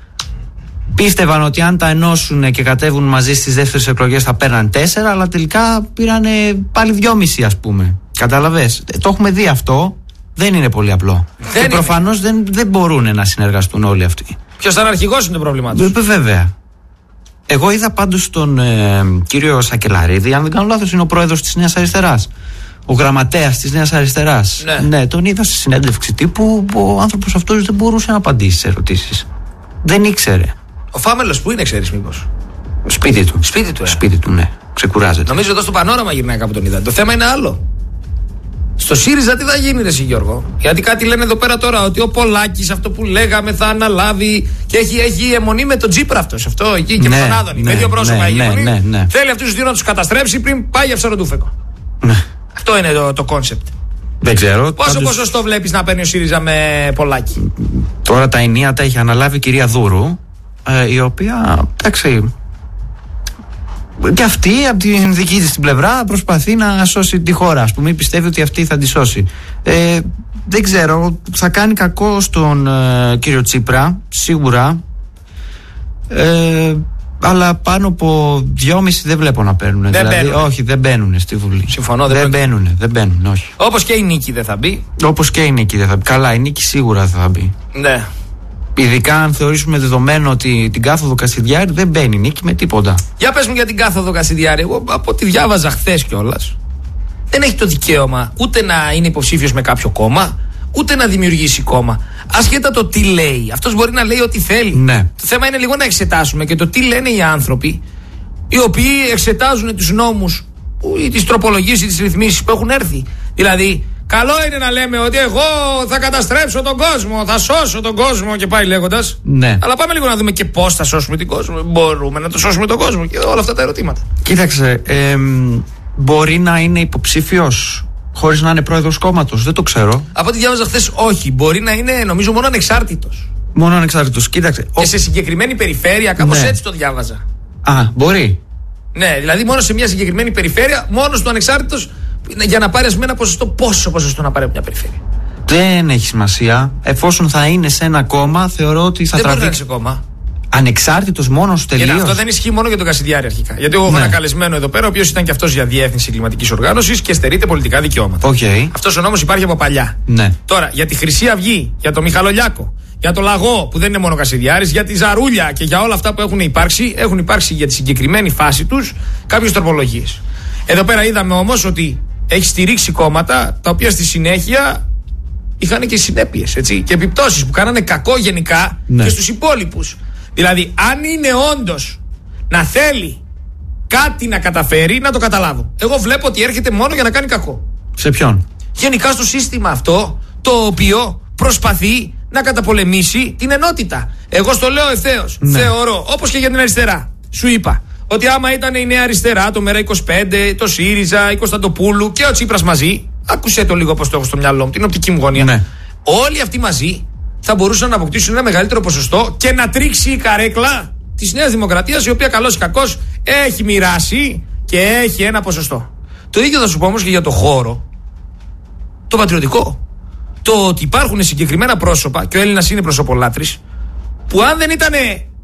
Πίστευαν ότι αν τα ενώσουν και κατέβουν μαζί στις δεύτερες εκλογές θα παίρναν τέσσερα, αλλά τελικά πήραν πάλι δυόμιση, ας πούμε. Καταλαβες. Το έχουμε δει αυτό. Δεν είναι πολύ απλό.
Δεν
και προφανώς δεν, δεν μπορούν να συνεργαστούν όλοι αυτοί.
Ποιος ήταν αρχηγός είναι το πρόβλημά τους.
Βέβαια. Εγώ είδα πάντως τον ε, κύριο Σακελαρίδη, αν δεν κάνω λάθος, είναι ο πρόεδρος της Νέας Αριστεράς. Ο γραμματέας της Νέας Αριστεράς.
Ναι.
ναι, τον είδα στη συνέντευξη τύπου που ο άνθρωπος αυτός δεν μπορούσε να απαντήσει σε ερωτήσεις. Δεν ήξερε.
Ο Φάμελος που είναι, ξέρεις μήπως?
Σπίτι του.
Σπίτι του, ε.
Σπίτι του, ναι. Ξεκουράζεται.
Νομίζω εδώ στο Πανόραμα γυρνάει κάπου τον είδα. Το θέμα είναι άλλο. Στο Στο ΣΥΡΙΖΑ τι θα γίνει, ρε εσύ Γιώργο? Γιατί κάτι λένε εδώ πέρα τώρα ότι ο Πολάκης αυτό που λέγαμε θα αναλάβει και έχει, έχει αιμονή με τον Τσίπρα αυτός. Αυτό εκεί και
ναι,
με τον Άδωνη.
Ναι,
με δύο πρόσωπα
ναι,
έχει
ναι,
αιμονή.
ναι, ναι.
Θέλει αυτούς τους δύο να τους καταστρέψει πριν πάει για ψαροτούφεκο.
Ναι.
Αυτό είναι το κόνσεπτ.
Δεν ξέρω.
Πόσο
πάντως...
ποσοστό βλέπεις να παίρνει ο ΣΥΡΙΖΑ με Πολάκη?
Τώρα τα ενία τα έχει αναλάβει η κυρία Δούρου, ε, η οποία, εντάξει, και αυτή από την δική της την πλευρά προσπαθεί να σώσει τη χώρα. Ας πούμε, πιστεύει ότι αυτή θα τη σώσει. Ε, δεν ξέρω, θα κάνει κακό στον ε, κύριο Τσίπρα, σίγουρα. Ε, αλλά πάνω από δυόμιση δεν βλέπω να παίρνουν.
Δεν
δηλαδή,
μπαίνουνε.
όχι, δεν μπαίνουν στη Βουλή.
Συμφωνώ,
δεν,
δεν
μπαίνουν. Δεν μπαίνουν, όχι.
Όπως και η Νίκη δεν θα μπει.
Όπως και η Νίκη δεν θα μπει. Καλά, η Νίκη σίγουρα θα μπει.
Ναι.
Ειδικά αν θεωρήσουμε δεδομένο ότι την κάθοδο Κασιδιάρη δεν μπαίνει Νίκη με τίποτα.
Για πες μου για την κάθοδο Κασιδιάρη. Εγώ από ό,τι διάβαζα χθες κιόλας, δεν έχει το δικαίωμα ούτε να είναι υποψήφιος με κάποιο κόμμα, ούτε να δημιουργήσει κόμμα. Ασχέτα το τι λέει. Αυτός μπορεί να λέει ό,τι θέλει.
Ναι.
Το θέμα είναι λίγο να εξετάσουμε και το τι λένε οι άνθρωποι οι οποίοι εξετάζουν τους νόμους ή τις τροπολογίες ή τις ρυθμίσεις που έχουν έρθει. Δηλαδή, καλό είναι να λέμε ότι εγώ θα καταστρέψω τον κόσμο, θα σώσω τον κόσμο και πάει λέγοντας.
Ναι.
Αλλά πάμε λίγο να δούμε και πώς θα σώσουμε τον κόσμο. Μπορούμε να το σώσουμε τον κόσμο και όλα αυτά τα ερωτήματα.
Κοίταξε, ε, μπορεί να είναι υποψήφιος χωρίς να είναι πρόεδρος κόμματος. Δεν το ξέρω.
Από ό,τι διάβαζα χθες, όχι. Μπορεί να είναι, νομίζω, μόνο ανεξάρτητος.
Μόνο ανεξάρτητος. Κοίταξε.
Και ο... σε συγκεκριμένη περιφέρεια, κάπως
ναι.
έτσι το διάβαζα.
Α, μπορεί.
Ναι, δηλαδή μόνο σε μια συγκεκριμένη περιφέρεια, μόνος του ανεξάρτητος, για να πάρει ένα ποσοστό. Πόσο ποσοστό να πάρει από μια περιφέρεια?
Δεν έχει σημασία. Εφόσον θα είναι σε ένα κόμμα, θεωρώ ότι θα
δεν
τραβήξει.
Δεν μπορεί να είναι σε κόμμα.
Ανεξάρτητος μόνος τελείως.
Γιατί αυτό δεν ισχύει μόνο για τον Κασιδιάρη αρχικά. Γιατί εγώ έχω
ναι.
ένα καλεσμένο εδώ πέρα, ο οποίος ήταν και αυτός για διεύθυνση κλιματικής οργάνωσης και στερείται πολιτικά δικαιώματα.
Okay.
Αυτός ο νόμος υπάρχει από παλιά.
Ναι.
Τώρα, για τη Χρυσή Αυγή, για το Μιχαλολιάκο, για το Λαγό που δεν είναι μόνο Κασιδιάρης, για τη Ζαρούλια και για όλα αυτά που έχουν υπάρξει, έχουν υπάρξει για τη συγκεκριμένη φάση τους κάποιες τροπολογίες. Εδώ πέρα είδαμε όμως ότι έχει στηρίξει κόμματα τα οποία στη συνέχεια είχαν και συνέπειες και επιπτώσεις που κάνανε κακό γενικά ναι. και στους υπόλοιπους. Δηλαδή, αν είναι όντως να θέλει κάτι να καταφέρει, να το καταλάβω. Εγώ βλέπω ότι έρχεται μόνο για να κάνει κακό.
Σε ποιον?
Γενικά στο σύστημα αυτό, το οποίο προσπαθεί να καταπολεμήσει την ενότητα. Εγώ στο λέω ευθέως. Ναι. Θεωρώ, όπως και για την αριστερά, σου είπα, ότι άμα ήταν η Νέα Αριστερά, το Μέρα είκοσι πέντε, το ΣΥΡΙΖΑ, η Κωνσταντοπούλου και ο Τσίπρας μαζί, άκουσε το λίγο πώς το έχω στο μυαλό μου, την οπτική μου γωνία. Ναι. Όλοι αυτοί μαζί θα μπορούσαν να αποκτήσουν ένα μεγαλύτερο ποσοστό και να τρίξει η καρέκλα της Νέας Δημοκρατίας, η οποία καλώς ή κακώς έχει μοιράσει και έχει ένα ποσοστό. Το ίδιο θα σου πω όμως και για το χώρο, το πατριωτικό. Το ότι υπάρχουν συγκεκριμένα πρόσωπα, και ο Έλληνας είναι προσωπολάτρης, που αν δεν ήταν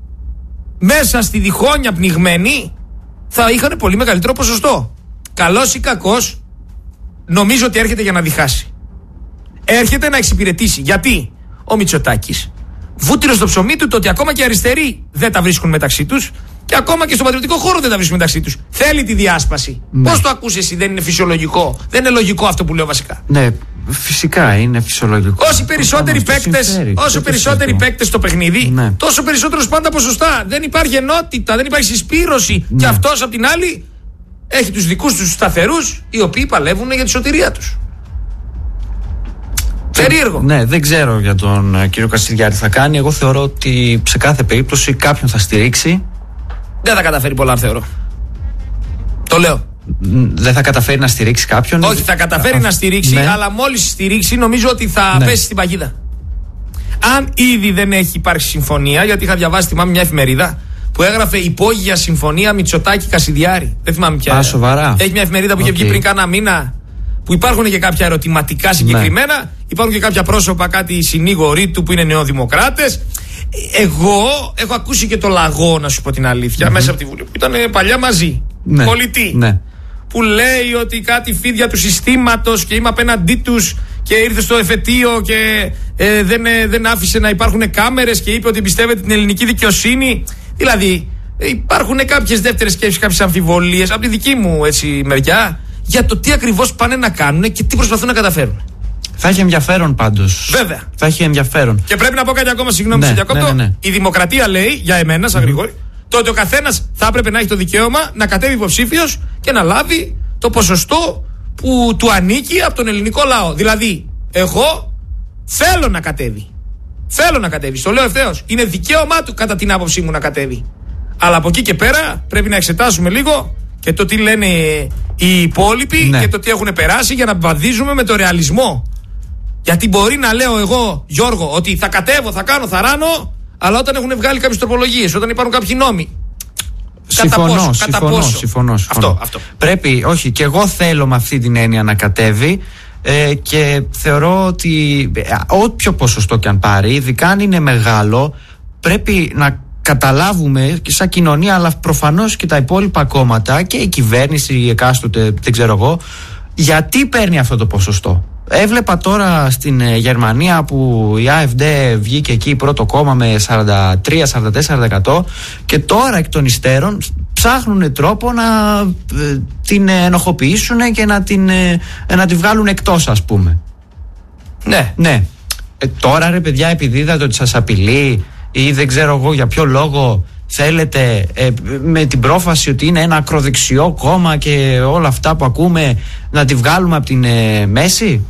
μέσα στη διχόνια πνιγμένοι, θα είχαν πολύ μεγαλύτερο ποσοστό. Καλώς ή κακώς, νομίζω ότι έρχεται για να διχάσει. Έρχεται να εξυπηρετήσει. Γιατί ο Μητσοτάκης βούτυρο στο ψωμί του το ότι ακόμα και αριστεροί δεν τα βρίσκουν μεταξύ τους και ακόμα και στον πατριωτικό χώρο δεν τα βρίσκουν μεταξύ τους. Θέλει τη διάσπαση. Ναι. Πώς το ακούς εσύ? Δεν είναι φυσιολογικό? Δεν είναι λογικό αυτό που λέω βασικά?
Ναι, φυσικά είναι φυσιολογικό.
Όσοι περισσότεροι παίκτες, όσο περισσότεροι παίκτες στο παιχνίδι, ναι. τόσο περισσότερος πάντα ποσοστά. Δεν υπάρχει ενότητα, δεν υπάρχει συσπήρωση. Ναι. Και αυτός απ' την άλλη έχει τους δικούς τους σταθερούς, οι οποίοι παλεύουν για τη σωτηρία τους. Περίεργο.
Ναι, δεν ξέρω για τον uh, κύριο Κασιδιάρη τι θα κάνει. Εγώ θεωρώ ότι σε κάθε περίπτωση κάποιον θα στηρίξει.
Δεν θα καταφέρει πολλά, θεωρώ. Το λέω.
Δεν θα καταφέρει να στηρίξει κάποιον.
Όχι, θα καταφέρει Α, να στηρίξει, ναι. αλλά μόλις στηρίξει, νομίζω ότι θα ναι. πέσει στην παγίδα. Αν ήδη δεν έχει υπάρξει συμφωνία, γιατί είχα διαβάσει, θυμάμαι, μια εφημερίδα που έγραφε υπόγεια συμφωνία Μητσοτάκη-Κασιδιάρη. Δεν θυμάμαι πια.
Α, σοβαρά.
Έχει μια εφημερίδα που okay. είχε βγει πριν κάνα μήνα, που υπάρχουν και κάποια ερωτηματικά συγκεκριμένα. Ναι. Υπάρχουν και κάποια πρόσωπα, κάτι συνήγοροι του που είναι νεοδημοκράτες. Εγώ έχω ακούσει και το Λαγό, να σου πω την αλήθεια, mm-hmm. μέσα από τη Βουλή, που ήταν παλιά μαζί. Ναι. Πολιτή. Ναι. Που λέει ότι κάτι φίδια του συστήματος και είμαι απέναντί τους και ήρθε στο εφετείο και ε, δεν, ε, δεν άφησε να υπάρχουν κάμερες και είπε ότι πιστεύετε την ελληνική δικαιοσύνη. Δηλαδή, υπάρχουν κάποιες δεύτερες σκέψεις, κάποιες αμφιβολίες από τη δική μου έτσι, μεριά για το τι ακριβώς πάνε να κάνουν και τι προσπαθούν να καταφέρουν.
Θα έχει ενδιαφέρον πάντως.
Βέβαια.
Θα έχει ενδιαφέρον.
Και πρέπει να πω κάτι ακόμα, συγγνώμη,
ναι,
διακόπτω.
Ναι, ναι, ναι.
Η δημοκρατία λέει, για εμένα, σαν mm. Γρηγόρη, το ότι ο καθένας θα έπρεπε να έχει το δικαίωμα να κατέβει υποψήφιος και να λάβει το ποσοστό που του ανήκει από τον ελληνικό λαό. Δηλαδή, εγώ θέλω να κατέβει. Θέλω να κατέβει. Στο λέω ευθέως. Είναι δικαίωμά του, κατά την άποψή μου, να κατέβει. Αλλά από εκεί και πέρα πρέπει να εξετάσουμε λίγο και το τι λένε οι υπόλοιποι, ναι, και το τι έχουν περάσει, για να βαδίζουμε με το ρεαλισμό. Γιατί μπορεί να λέω εγώ, Γιώργο, ότι θα κατέβω, θα κάνω, θα ράνω, αλλά όταν έχουν βγάλει κάποιες τροπολογίες, όταν υπάρχουν κάποιοι νόμοι.
Συμφωνώ,
κατά πόσο,
συμφωνώ,
κατά πόσο.
συμφωνώ, συμφωνώ.
Αυτό, αυτό.
Πρέπει, όχι, και εγώ θέλω με αυτή την έννοια να κατέβει, ε, και θεωρώ ότι ε, όποιο ποσοστό και αν πάρει, ειδικά αν είναι μεγάλο, πρέπει να καταλάβουμε και σαν κοινωνία, αλλά προφανώς και τα υπόλοιπα κόμματα και η κυβέρνηση, η εκάστοτε, δεν ξέρω εγώ, γιατί παίρνει αυτό το ποσοστό. Έβλεπα τώρα στην Γερμανία που η AfD βγήκε εκεί πρώτο κόμμα με σαράντα τρία με σαράντα τέσσερα τοις εκατό και τώρα εκ των υστέρων ψάχνουν τρόπο να ε, την ενοχοποιήσουν και να την, ε, να τη βγάλουν εκτός, ας πούμε.
Ναι.
Ναι. Ε, τώρα ρε παιδιά, επειδή είδατε ότι σας απειλεί ή δεν ξέρω εγώ για ποιο λόγο θέλετε, ε, με την πρόφαση ότι είναι ένα ακροδεξιό κόμμα και όλα αυτά που ακούμε, να τη βγάλουμε από την ε, μέση.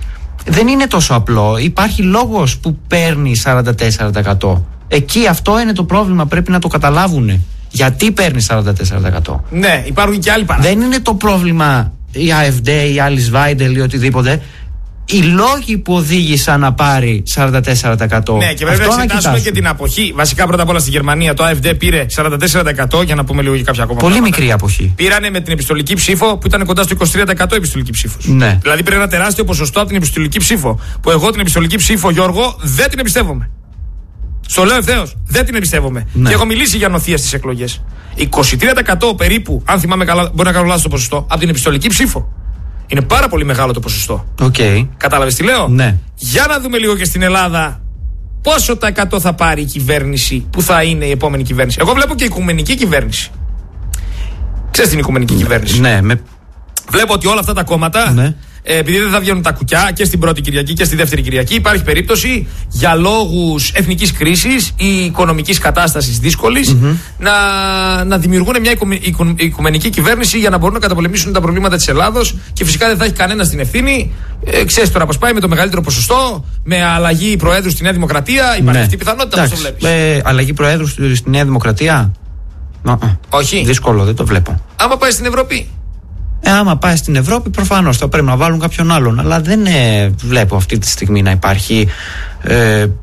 Δεν είναι τόσο απλό. Υπάρχει λόγος που παίρνει σαράντα τέσσερα τοις εκατό. Εκεί αυτό είναι το πρόβλημα, πρέπει να το καταλάβουν. Γιατί παίρνει σαράντα τέσσερα τοις εκατό.
Ναι, υπάρχουν και άλλοι παράδειγμα.
Δεν είναι το πρόβλημα η AfD ή η Alice Weidel ή οτιδήποτε. Οι λόγοι που οδήγησαν να πάρει σαράντα τέσσερα τοις εκατό.
Ναι, και πρέπει να εξετάσουμε και την αποχή. Βασικά, πρώτα απ' όλα στη Γερμανία το AfD πήρε σαράντα τέσσερα τοις εκατό, για να πούμε λίγο για κάποια ακόμα.
Πολύ
πράγματα.
μικρή αποχή.
Πήρανε με την επιστολική ψήφο που ήταν κοντά στο είκοσι τρία τοις εκατό επιστολική ψήφο.
Ναι.
Δηλαδή πήρε ένα τεράστιο ποσοστό από την επιστολική ψήφο. Που εγώ την επιστολική ψήφο, Γιώργο, δεν την εμπιστεύομαι. Στο λέω ευθέως, δεν την εμπιστεύομαι.
Ναι.
Και έχω μιλήσει για νοθεία στις εκλογές. είκοσι τρία τοις εκατό περίπου, αν θυμάμαι καλά, μπορεί να κάνω λάθος το ποσοστό, από την επιστολική ψήφο. Είναι πάρα πολύ μεγάλο το ποσοστό.
Okay.
Κατάλαβες τι λέω?
Ναι.
Για να δούμε λίγο και στην Ελλάδα πόσο τα εκατό θα πάρει η κυβέρνηση, που θα είναι η επόμενη κυβέρνηση. Εγώ βλέπω και η οικουμενική κυβέρνηση. Ξέρεις την οικουμενική
Ναι,
κυβέρνηση?
Ναι, με...
Βλέπω ότι όλα αυτά τα κόμματα,
ναι,
ε, επειδή δεν θα βγαίνουν τα κουκιά και στην πρώτη Κυριακή και στη δεύτερη Κυριακή, υπάρχει περίπτωση για λόγους εθνικής κρίσης ή οικονομικής κατάστασης δύσκολης, mm-hmm, να, να δημιουργούν μια οικουμε, οικου, οικουμενική κυβέρνηση για να μπορούν να καταπολεμήσουν τα προβλήματα της Ελλάδος, και φυσικά δεν θα έχει κανένα την ευθύνη. Ε, ξέρεις τώρα πώς πάει με το μεγαλύτερο ποσοστό, με αλλαγή προέδρου στη Νέα Δημοκρατία. Υπάρχει, ναι, αυτή η πιθανότητα? Πώς το βλέπεις?
Ε, αλλαγή προέδρου στη Νέα Δημοκρατία.
Όχι.
Δύσκολο, δεν το βλέπω.
Άμα πάει στην Ευρώπη.
Ε, άμα πάει στην Ευρώπη, προφανώς θα πρέπει να βάλουν κάποιον άλλον. Αλλά δεν ε, βλέπω αυτή τη στιγμή να υπάρχει ε, ε,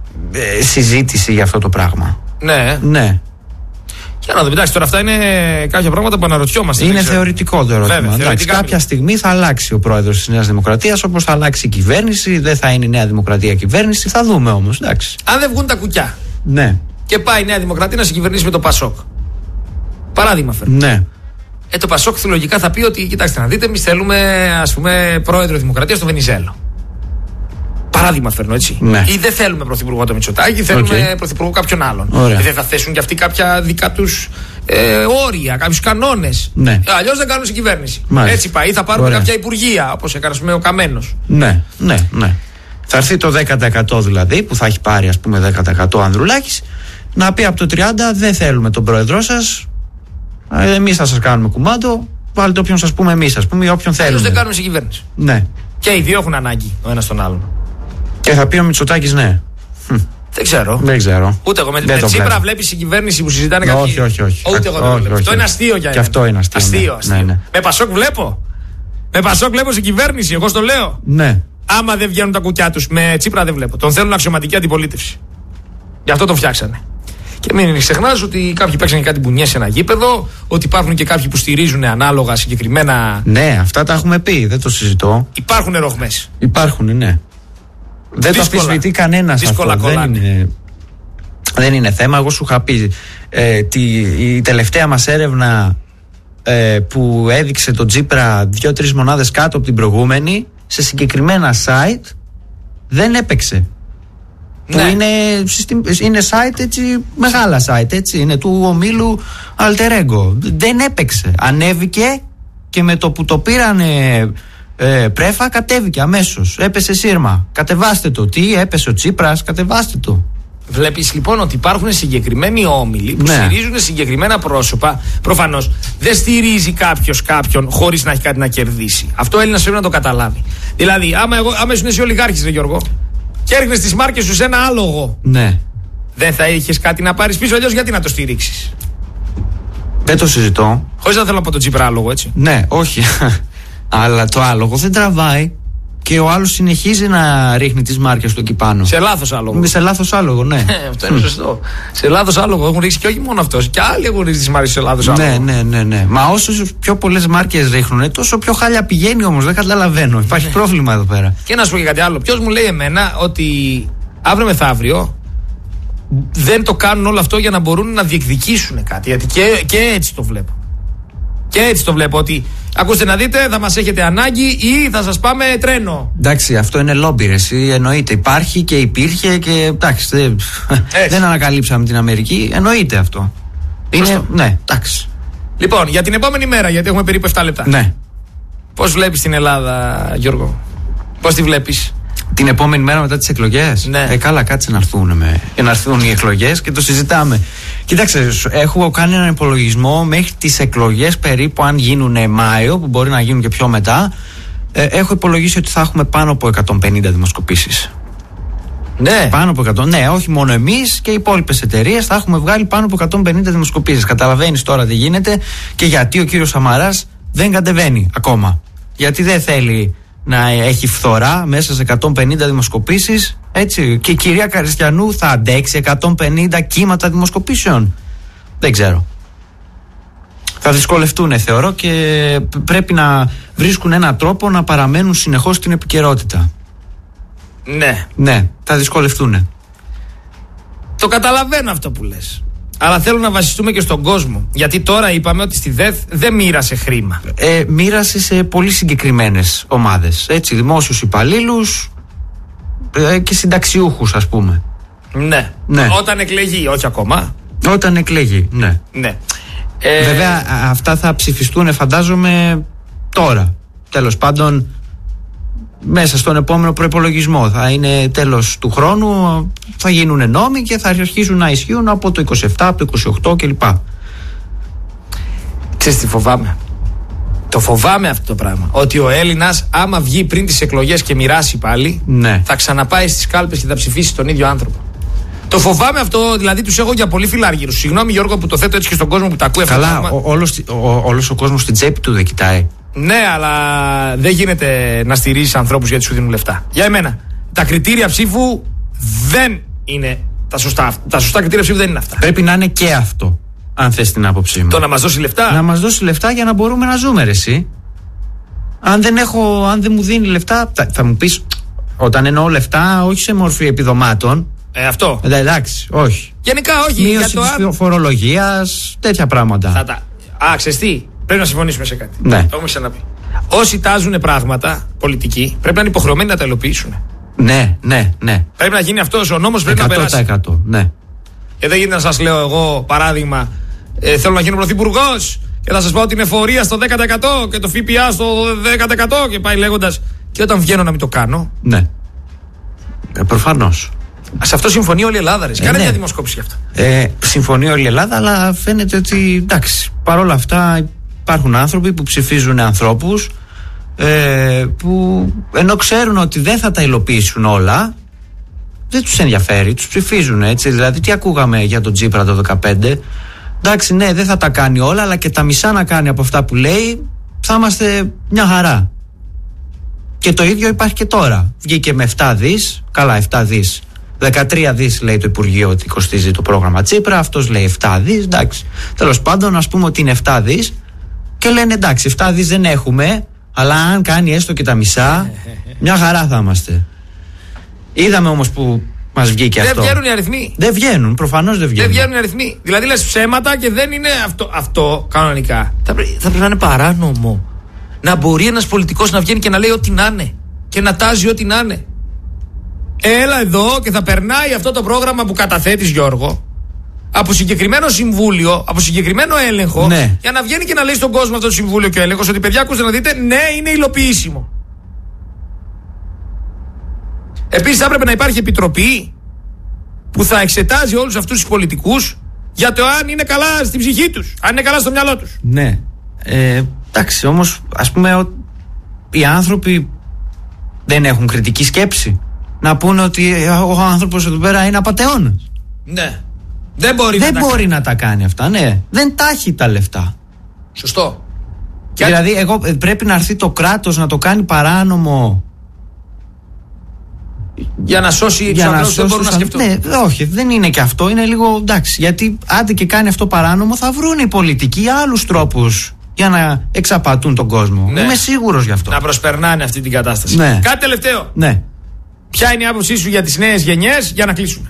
συζήτηση για αυτό το πράγμα.
Ναι.
Ναι.
Για να δούμε. Εντάξει, τώρα αυτά είναι κάποια πράγματα που αναρωτιόμαστε.
Είναι θεωρητικό το ερώτημα.
Βέβαια,
Εντάξει, κάποια στιγμή θα αλλάξει ο πρόεδρος της Νέας Δημοκρατίας, όπως θα αλλάξει η κυβέρνηση. Δεν θα είναι η Νέα Δημοκρατία κυβέρνηση. Θα δούμε όμως. Εντάξει.
Αν δεν βγουν τα κουκιά.
Ναι.
Και πάει η Νέα Δημοκρατία να συγκυβερνήσει με το Πασόκ. Παράδειγμα φέρνω.
Ναι.
Ε, το Πασόκ λογικά θα πει ότι, κοιτάξτε να δείτε, εμείς θέλουμε, ας πούμε, πρόεδρο Δημοκρατίας στο Βενιζέλο. Παράδειγμα φέρνω, έτσι.
Ναι.
Ή δεν θέλουμε πρωθυπουργό το Μητσοτάκη, θέλουμε okay. πρωθυπουργό κάποιον άλλον.
Ωραία.
Ε, δεν θα θέσουν και αυτοί κάποια δικά τους ε, όρια, κάποιους κανόνες.
Ναι.
Ε, αλλιώς δεν κάνουν συγκυβέρνηση.
Μάλιστα.
Έτσι πάει. Ή θα πάρουμε
Ωραία.
κάποια υπουργεία, όπως έκανε με ο Καμένος.
Ναι, ναι, ναι. Θα έρθει το δέκα τοις εκατό δηλαδή, που θα έχει πάρει, ας πούμε, δέκα τοις εκατό Ανδρουλάκης, να πει από το τριάντα τοις εκατό δεν θέλουμε τον πρόεδρό σας. Εμείς θα σας κάνουμε κουμάντο. Βάλτε όποιον σας πούμε εμείς, ας πούμε, ή όποιον θέλουμε.
Αλλιώς δεν κάνουμε συγκυβέρνηση.
Ναι.
Και οι δύο έχουν ανάγκη ο ένας τον άλλον.
Και θα πει ο Μητσοτάκης ναι.
Δεν ξέρω.
Δεν ξέρω.
Ούτε εγώ. Με,
δεν
με Τσίπρα
βλέπω.
βλέπει συγκυβέρνηση που συζητάνε κάποιοι.
Όχι, όχι, όχι.
Ούτε εγώ δεν
όχι,
το βλέπω.
όχι,
Αυτό είναι
όχι.
αστείο για
Και
εμένα.
αυτό είναι αστείο.
Αστείο,
ναι.
αστείο.
Ναι, ναι.
Με Πασόκ βλέπω. Με Πασόκ βλέπω συγκυβέρνηση. Εγώ στο λέω.
Ναι.
Άμα δεν βγαίνουν τα κουκιά τους. Με Τσίπρα δεν βλέπω. Τον θέλουν αξιωματική αντιπολίτευση. Γι' αυτό τον φτιάξανε. Και μην ξεχνάς ότι κάποιοι παίξαν κάτι μπουνιές σε ένα γήπεδο, ότι υπάρχουν και κάποιοι που στηρίζουν ανάλογα συγκεκριμένα.
Ναι, αυτά τα έχουμε πει, δεν το συζητώ.
Υπάρχουν ρογμές.
Υπάρχουν, ναι. Δεν το αμφισβητεί κανένας αυτό. Δεν είναι, δεν είναι θέμα. Εγώ σου είχα πει ε, τη, η τελευταία μας έρευνα ε, που έδειξε τον Τσίπρα δύο-τρεις μονάδες κάτω από την προηγούμενη, σε συγκεκριμένα site δεν έπαιξε. Ναι. Που είναι, είναι site έτσι, μεγάλα site έτσι, είναι του ομίλου Alter Ego. Δεν έπαιξε. Ανέβηκε και με το που το πήρανε ε, πρέφα κατέβηκε αμέσως. Έπεσε σύρμα. Κατεβάστε το. Τι έπεσε ο Τσίπρας, κατεβάστε το.
Βλέπεις λοιπόν ότι υπάρχουν συγκεκριμένοι όμιλοι που ναι. στηρίζουν συγκεκριμένα πρόσωπα. Προφανώς δεν στηρίζει κάποιος κάποιον χωρίς να έχει κάτι να κερδίσει. Αυτό ο Έλληνας πρέπει να το καταλάβει. Δηλαδή, άμα, εγώ, άμα ήσουν εσύ ολιγάρχης, ρε Γιώργο, και έριχνες τις μάρκες σου σε ένα άλογο,
ναι.
δεν θα είχες κάτι να πάρεις πίσω, αλλιώς γιατί να το στηρίξεις?
Δεν το συζητώ.
Χωρίς να θέλω να πω το Τσίπρα άλογο, έτσι.
Ναι, όχι. Αλλά το άλογο δεν τραβάει. Και ο άλλος συνεχίζει να ρίχνει τις μάρκες του εκεί πάνω.
Σε λάθος άλογο.
Σε λάθος άλογο, ναι.
Αυτό είναι σωστό. Σε λάθος άλογο έχουν ρίξει και όχι μόνο αυτός. Και άλλοι έχουν ρίξει τις μάρκες σε λάθος άλογο.
Ναι, ναι, ναι, ναι. Μα όσο πιο πολλές μάρκες ρίχνουν, τόσο πιο χάλια πηγαίνει όμως. Δεν καταλαβαίνω. Υπάρχει ναι. πρόβλημα εδώ πέρα.
Και να σου πω και κάτι άλλο. Ποιος μου λέει εμένα ότι αύριο μεθαύριο δεν το κάνουν όλο αυτό για να μπορούν να διεκδικήσουν κάτι? Γιατί και, και έτσι το βλέπω. Και έτσι το βλέπω ότι ακούστε να δείτε, θα μας έχετε ανάγκη ή θα σας πάμε τρένο.
Εντάξει, αυτό είναι λόμπι, ρε, εσύ, εννοείται. Υπάρχει και υπήρχε και εντάξει, δεν, δεν ανακαλύψαμε την Αμερική, εννοείται αυτό. Είναι, ναι, εντάξει.
Λοιπόν, για την επόμενη μέρα, γιατί έχουμε περίπου επτά λεπτά.
Ναι.
Πώς βλέπεις την Ελλάδα, Γιώργο? Πώς τη βλέπεις?
Την επόμενη μέρα μετά τις εκλογές.
Ναι.
Ε, καλά, κάτσε να έρθουν, με, να έρθουν οι εκλογές και το συζητάμε. Κοίταξε, έχω κάνει έναν υπολογισμό μέχρι τις εκλογές περίπου, αν γίνουν Μάιο, που μπορεί να γίνουν και πιο μετά. Ε, έχω υπολογίσει ότι θα έχουμε πάνω από εκατόν πενήντα δημοσκοπήσεις.
Ναι.
Πάνω από εκατό. Ναι, όχι μόνο εμείς και οι υπόλοιπες εταιρείες θα έχουμε βγάλει πάνω από εκατόν πενήντα δημοσκοπήσεις. Καταλαβαίνεις τώρα τι γίνεται και γιατί ο κύριος Σαμαράς δεν κατεβαίνει ακόμα. Γιατί δεν θέλει να έχει φθορά μέσα σε εκατόν πενήντα δημοσκοπήσεις, έτσι. Και η κυρία Καριστιανού θα αντέξει εκατόν πενήντα κύματα δημοσκοπήσεων? Δεν ξέρω. Θα δυσκολευτούν, θεωρώ, και πρέπει να βρίσκουν έναν τρόπο να παραμένουν συνεχώς στην επικαιρότητα.
Ναι.
Ναι, θα δυσκολευτούν.
Το καταλαβαίνω αυτό που λες. Αλλά θέλω να βασιστούμε και στον κόσμο. Γιατί τώρα είπαμε ότι στη ΔΕΘ δεν μοίρασε χρήμα.
Ε, μοίρασε σε πολύ συγκεκριμένες ομάδες. Έτσι, δημόσιους υπαλλήλους ε, και συνταξιούχους, ας πούμε.
Ναι.
ναι.
Όταν εκλεγεί, όχι ακόμα.
Όταν εκλεγεί, ναι.
ναι. Ε...
Βέβαια, αυτά θα ψηφιστούν, φαντάζομαι, τώρα. Τέλος πάντων, μέσα στον επόμενο προϋπολογισμό. Θα είναι τέλος του χρόνου, θα γίνουν νόμοι και θα αρχίσουν να ισχύουν από το είκοσι επτά, από το είκοσι οκτώ κλπ.
Ξέρεις τι φοβάμαι? Το φοβάμαι αυτό το πράγμα. Ότι ο Έλληνας, άμα βγει πριν τις εκλογές και μοιράσει πάλι,
ναι.
θα ξαναπάει στις κάλπες και θα ψηφίσει τον ίδιο άνθρωπο. Το φοβάμαι αυτό, δηλαδή τους έχω για πολύ φιλάργυρους. Συγγνώμη, Γιώργο, που το θέτω έτσι και στον κόσμο που τα ακούει αυτό.
Καλά, ο, όλος, ο, όλος ο κόσμος στην τσέπη του δεν κοιτάει.
Ναι, αλλά δεν γίνεται να στηρίζεις ανθρώπους γιατί σου δίνουν λεφτά. Για εμένα, τα κριτήρια ψήφου δεν είναι τα σωστά. Τα σωστά κριτήρια ψήφου δεν είναι αυτά.
Πρέπει να είναι και αυτό, αν θες την άποψή μου.
Το να μας δώσει λεφτά.
Να μας δώσει λεφτά για να μπορούμε να ζούμε, ρε εσύ. Αν δεν, έχω, αν δεν μου δίνει λεφτά, θα, θα μου πεις, όταν εννοώ λεφτά, όχι σε μορφή επιδομάτων.
Ε, αυτό.
Ε, εντάξει, όχι.
Γενικά, όχι.
Μείωση
για το
της
αν...
φορολογίας, τέτοια πράγματα.
Θα τα... Α, ξέρεις τι, πρέπει να συμφωνήσουμε σε κάτι.
Ναι.
Το έχουμε ξαναπεί. Όσοι τάζουν πράγματα πολιτικοί, πρέπει να είναι υποχρεωμένοι να τα υλοποιήσουν.
Ναι, ναι, ναι.
Πρέπει να γίνει αυτός ο νόμος, πρέπει να περάσει.
εκατό τοις εκατό, ναι.
Και δεν γίνεται να σας λέω εγώ, παράδειγμα, ε, θέλω να γίνω πρωθυπουργός και θα σας πω την εφορία στο δέκα τοις εκατό και το ΦΠΑ στο δέκα τοις εκατό και πάει λέγοντας. Και όταν βγαίνω να μην το κάνω.
Ναι. Ε, προφανώς.
Σε αυτό συμφωνεί όλη η Ελλάδα. Ρε.
Ε,
Κάνε
ναι.
μια δημοσκόπηση γι' αυτό.
Ε, συμφωνεί όλη η Ελλάδα, αλλά φαίνεται ότι εντάξει, παρόλα αυτά υπάρχουν άνθρωποι που ψηφίζουν ανθρώπους ε, που ενώ ξέρουν ότι δεν θα τα υλοποιήσουν όλα, δεν τους ενδιαφέρει, τους ψηφίζουν, έτσι. Δηλαδή, τι ακούγαμε για τον Τσίπρα το δεκαπέντε? Εντάξει, ναι, δεν θα τα κάνει όλα, αλλά και τα μισά να κάνει από αυτά που λέει, θα είμαστε μια χαρά. Και το ίδιο υπάρχει και τώρα. Βγήκε με επτά δις, καλά, επτά δις. δεκατρία δις λέει το Υπουργείο ότι κοστίζει το πρόγραμμα Τσίπρα, αυτός λέει επτά δις, εντάξει. Τέλος πάντων, ας πούμε ότι είναι επτά δις και λένε εντάξει, επτά δις δεν έχουμε, αλλά αν κάνει έστω και τα μισά, μια χαρά θα είμαστε. Είδαμε όμως που μας βγήκε
δεν
αυτό.
Δεν βγαίνουν οι αριθμοί.
Δεν βγαίνουν, προφανώς δεν βγαίνουν.
Δεν βγαίνουν οι αριθμοί. Δηλαδή λες ψέματα και δεν είναι αυτό, αυτό κανονικά. Θα, πρέ, θα πρέπει να είναι παράνομο. Να μπορεί ένας πολιτικός να βγαίνει και να λέει ό,τι να είναι. Και να τάζει ό,τι να είναι. Έλα εδώ και θα περνάει αυτό το πρόγραμμα που καταθέτεις, Γιώργο, από συγκεκριμένο συμβούλιο, από συγκεκριμένο έλεγχο,
ναι.
για να βγαίνει και να λέει στον κόσμο αυτό το συμβούλιο και ο έλεγχος ότι παιδιά, ακούστε να δείτε, ναι, είναι υλοποιήσιμο. Επίσης θα έπρεπε να υπάρχει επιτροπή που θα εξετάζει όλους αυτούς τους πολιτικούς για το αν είναι καλά στην ψυχή τους, αν είναι καλά στο μυαλό τους.
Ναι. Ε, εντάξει, όμως ας πούμε ο, οι άνθρωποι δεν έχουν κριτική σκέψη. Να πούνε ότι ο άνθρωπος εδώ πέρα είναι απατεώνας.
Ναι. Δεν μπορεί,
δεν
να,
μπορεί
τα...
να τα κάνει αυτά, ναι. Δεν τα έχει τα λεφτά.
Σωστό.
Δηλαδή, εγώ, πρέπει να έρθει το κράτος να το κάνει παράνομο.
Για να σώσει τους ανθρώπους δεν μπορούν να σκεφτούν.
Ναι, όχι, δεν είναι και αυτό. Είναι λίγο εντάξει. Γιατί άντε και κάνει αυτό παράνομο, θα βρουν οι πολιτικοί άλλους τρόπους για να εξαπατούν τον κόσμο. Ναι. Είμαι σίγουρος γι' αυτό.
Να προσπερνάνε αυτή την κατάσταση.
Ναι.
Κάτι τελευταίο.
Ναι.
Ποια είναι η άποψή σου για τις νέες γενιές, για να κλείσουμε?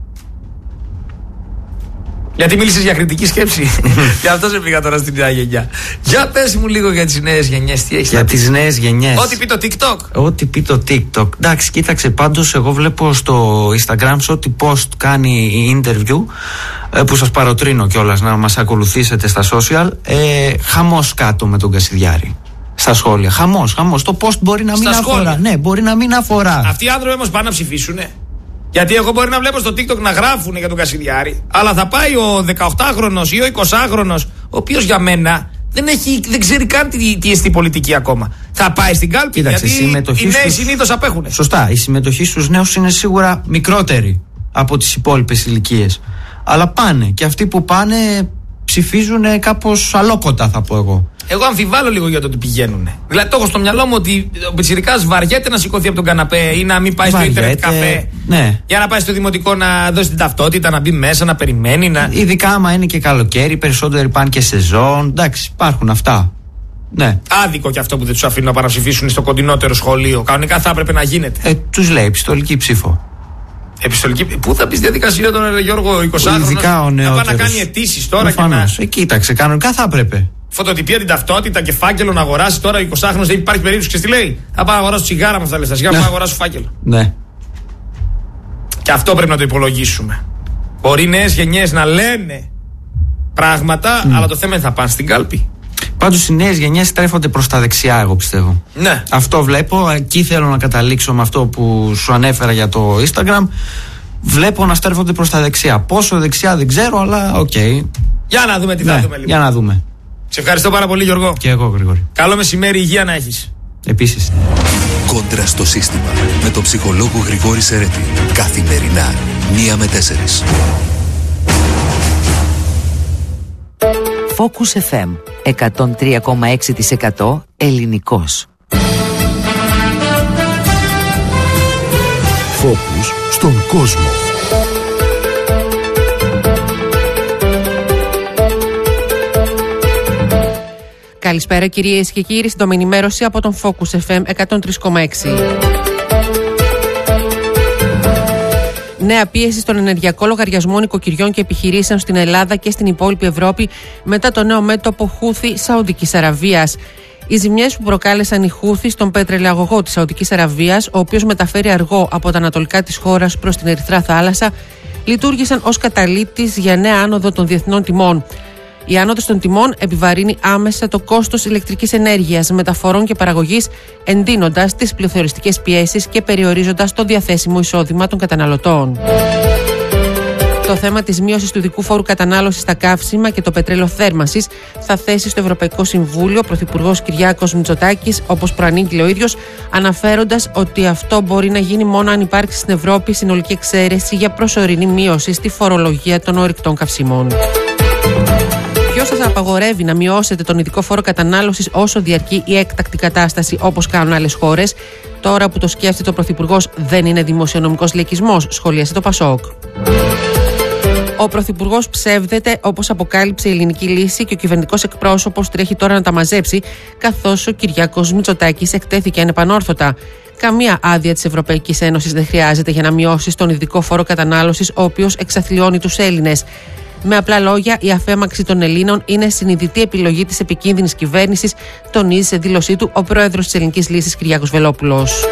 Γιατί μίλησες για κριτική σκέψη. Γι' αυτό σε πήγα τώρα στην νέα γενιά. Για πες μου λίγο για τις νέες γενιές, τι έχεις
για
να πεις.
τις νέες γενιές.
Ό,τι πει το TikTok.
Ό,τι πει το TikTok. Εντάξει, κοίταξε, πάντως εγώ βλέπω στο Instagram σε ό,τι post κάνει η interview, που σας παροτρύνω κιόλας να μας ακολουθήσετε στα social, ε, χαμός κάτω με τον Κασιδιάρη. Στα σχόλια. Χαμός, χαμός. Το post μπορεί να μην
στα
αφορά.
Σχόλια.
Ναι, μπορεί να μην αφορά.
Αυτοί οι άνθρωποι όμως πάνε να ψηφίσουνε. Γιατί εγώ μπορεί να βλέπω στο TikTok να γράφουν για τον Κασιδιάρη, αλλά θα πάει ο δεκαοκτάχρονος ή ο εικοσάχρονος, ο οποίος για μένα δεν, έχει, δεν ξέρει καν τι, τι εστί πολιτική ακόμα. Θα πάει στην κάλπη.
Κοίταξε,
γιατί οι νέοι
στους...
συνήθως απέχουν.
Σωστά. Η συμμετοχή στους νέους είναι σίγουρα μικρότερη από τις υπόλοιπες ηλικίες. Αλλά πάνε. Και αυτοί που πάνε ψηφίζουν κάπως αλόκοτα, θα πω εγώ.
Εγώ αμφιβάλλω λίγο για το ότι πηγαίνουν. Δηλαδή, το έχω στο μυαλό μου ότι ο πιτσιρικάς βαριέται να σηκωθεί από τον καναπέ ή να μην πάει βαριέται, στο ίντερνετ καφέ. Ναι. Για να πάει στο δημοτικό να δώσει την ταυτότητα, να μπει μέσα, να περιμένει. Να...
Ειδικά άμα είναι και καλοκαίρι, περισσότεροι πάνε και σεζόν. Εντάξει, υπάρχουν αυτά. Ναι.
Άδικο και αυτό που δεν τους αφήνουν να παραψηφίσουν στο κοντινότερο σχολείο. Κανονικά θα έπρεπε να γίνεται.
Ε, τους λέει επιστολική ψήφο.
Επιστολική. Πού θα πει διαδικασία τώρα, Γιώργο, εικοσάχρονος,
ειδικά ο νεότερος.
Να πάει να κάνει αιτήσεις τώρα.
Προφανώς.
Και να...
ε, κοίταξε, κανονικά θα έπρεπε.
Φωτοτυπία, την ταυτότητα και φάκελο να αγοράσει τώρα. Ο εικοσάχρονος δεν υπάρχει περίπτωση. Και τι λέει? Θα πάω να αγοράσω τσιγάρα με αυτά τα λεφτά. Σιγά πάω να αγοράσω φάκελο.
Ναι.
Και αυτό πρέπει να το υπολογίσουμε. Μπορεί οι νέες γενιές να λένε πράγματα, mm. αλλά το θέμα είναι θα πάνε στην κάλπη.
Πάντως οι νέες γενιές στρέφονται προς τα δεξιά, εγώ πιστεύω.
Ναι.
Αυτό βλέπω. Εκεί θέλω να καταλήξω με αυτό που σου ανέφερα για το Instagram. Βλέπω να στρέφονται προς τα δεξιά. Πόσο δεξιά δεν ξέρω, αλλά οκ. Okay.
Για να δούμε τι
ναι,
θα δούμε λίγο.
Για να δούμε.
Σε ευχαριστώ πάρα πολύ, Γιώργο.
Και εγώ, Γρηγόρη.
Καλό μεσημέρι, υγεία να έχεις.
Επίσης.
Κόντρα στο σύστημα με τον ψυχολόγο Γρηγόρη Σερέτη. Καθημερινά, μία με τέσσερις.
Focus εφ εμ εκατόν τρία κόμμα έξι τοις εκατό ελληνικός.
Focus στον κόσμο.
Καλησπέρα κυρίες και κύριοι, στην ενημέρωση από τον Focus εφ εμ εκατόν τρία κόμμα έξι. Νέα πίεση στον ενεργειακό λογαριασμό νοικοκυριών και επιχειρήσεων στην Ελλάδα και στην υπόλοιπη Ευρώπη μετά το νέο μέτωπο Χούθη Σαουδικής Αραβίας. Οι ζημιές που προκάλεσαν οι Χούθη στον πετρελαιαγωγό της Σαουδικής Αραβίας, ο οποίος μεταφέρει αργό από τα ανατολικά της χώρας προς την Ερυθρά Θάλασσα, λειτουργήσαν ως καταλήτης για νέα άνοδο των διεθνών τιμών. Η άνοδος των τιμών επιβαρύνει άμεσα το κόστος ηλεκτρικής ενέργειας, μεταφορών και παραγωγής, εντείνοντας τις πληθωριστικές πιέσεις και περιορίζοντας το διαθέσιμο εισόδημα των καταναλωτών. Το θέμα της μείωσης του ειδικού φόρου κατανάλωσης στα καύσιμα και το πετρέλαιο θέρμανσης θα θέσει στο Ευρωπαϊκό Συμβούλιο ο Πρωθυπουργός Κυριάκος Μητσοτάκης, όπως προανήγγειλε ο ίδιος, αναφέροντας ότι αυτό μπορεί να γίνει μόνο αν υπάρξει στην Ευρώπη συνολική εξαίρεση για προσωρινή μείωση στη φορολογία των ορυκτών καυσίμων. Ποιος σας απαγορεύει να μειώσετε τον ειδικό φόρο κατανάλωσης όσο διαρκεί η έκτακτη κατάσταση όπως κάνουν άλλες χώρες? Τώρα που το σκέφτεται ο Πρωθυπουργός, δεν είναι δημοσιονομικός λαϊκισμός, σχολίασε το Πασόκ. Ο Πρωθυπουργός ψεύδεται, όπως αποκάλυψε η Ελληνική Λύση, και ο κυβερνητικός εκπρόσωπος τρέχει τώρα να τα μαζέψει, καθώς ο Κυριάκος Μητσοτάκης εκτέθηκε ανεπανόρθωτα. Καμία άδεια της Ευρωπαϊκής Ένωσης δεν χρειάζεται για να μειώσει τον ειδικό φόρο κατανάλωσης, ο οποίος εξαθλιώνει τους Έλληνες. Με απλά λόγια, η αφέμαξη των Ελλήνων είναι συνειδητή επιλογή της επικίνδυνης κυβέρνησης, τονίζει σε δήλωσή του ο πρόεδρος της Ελληνικής Λύσης Κυριάκος Βελόπουλος.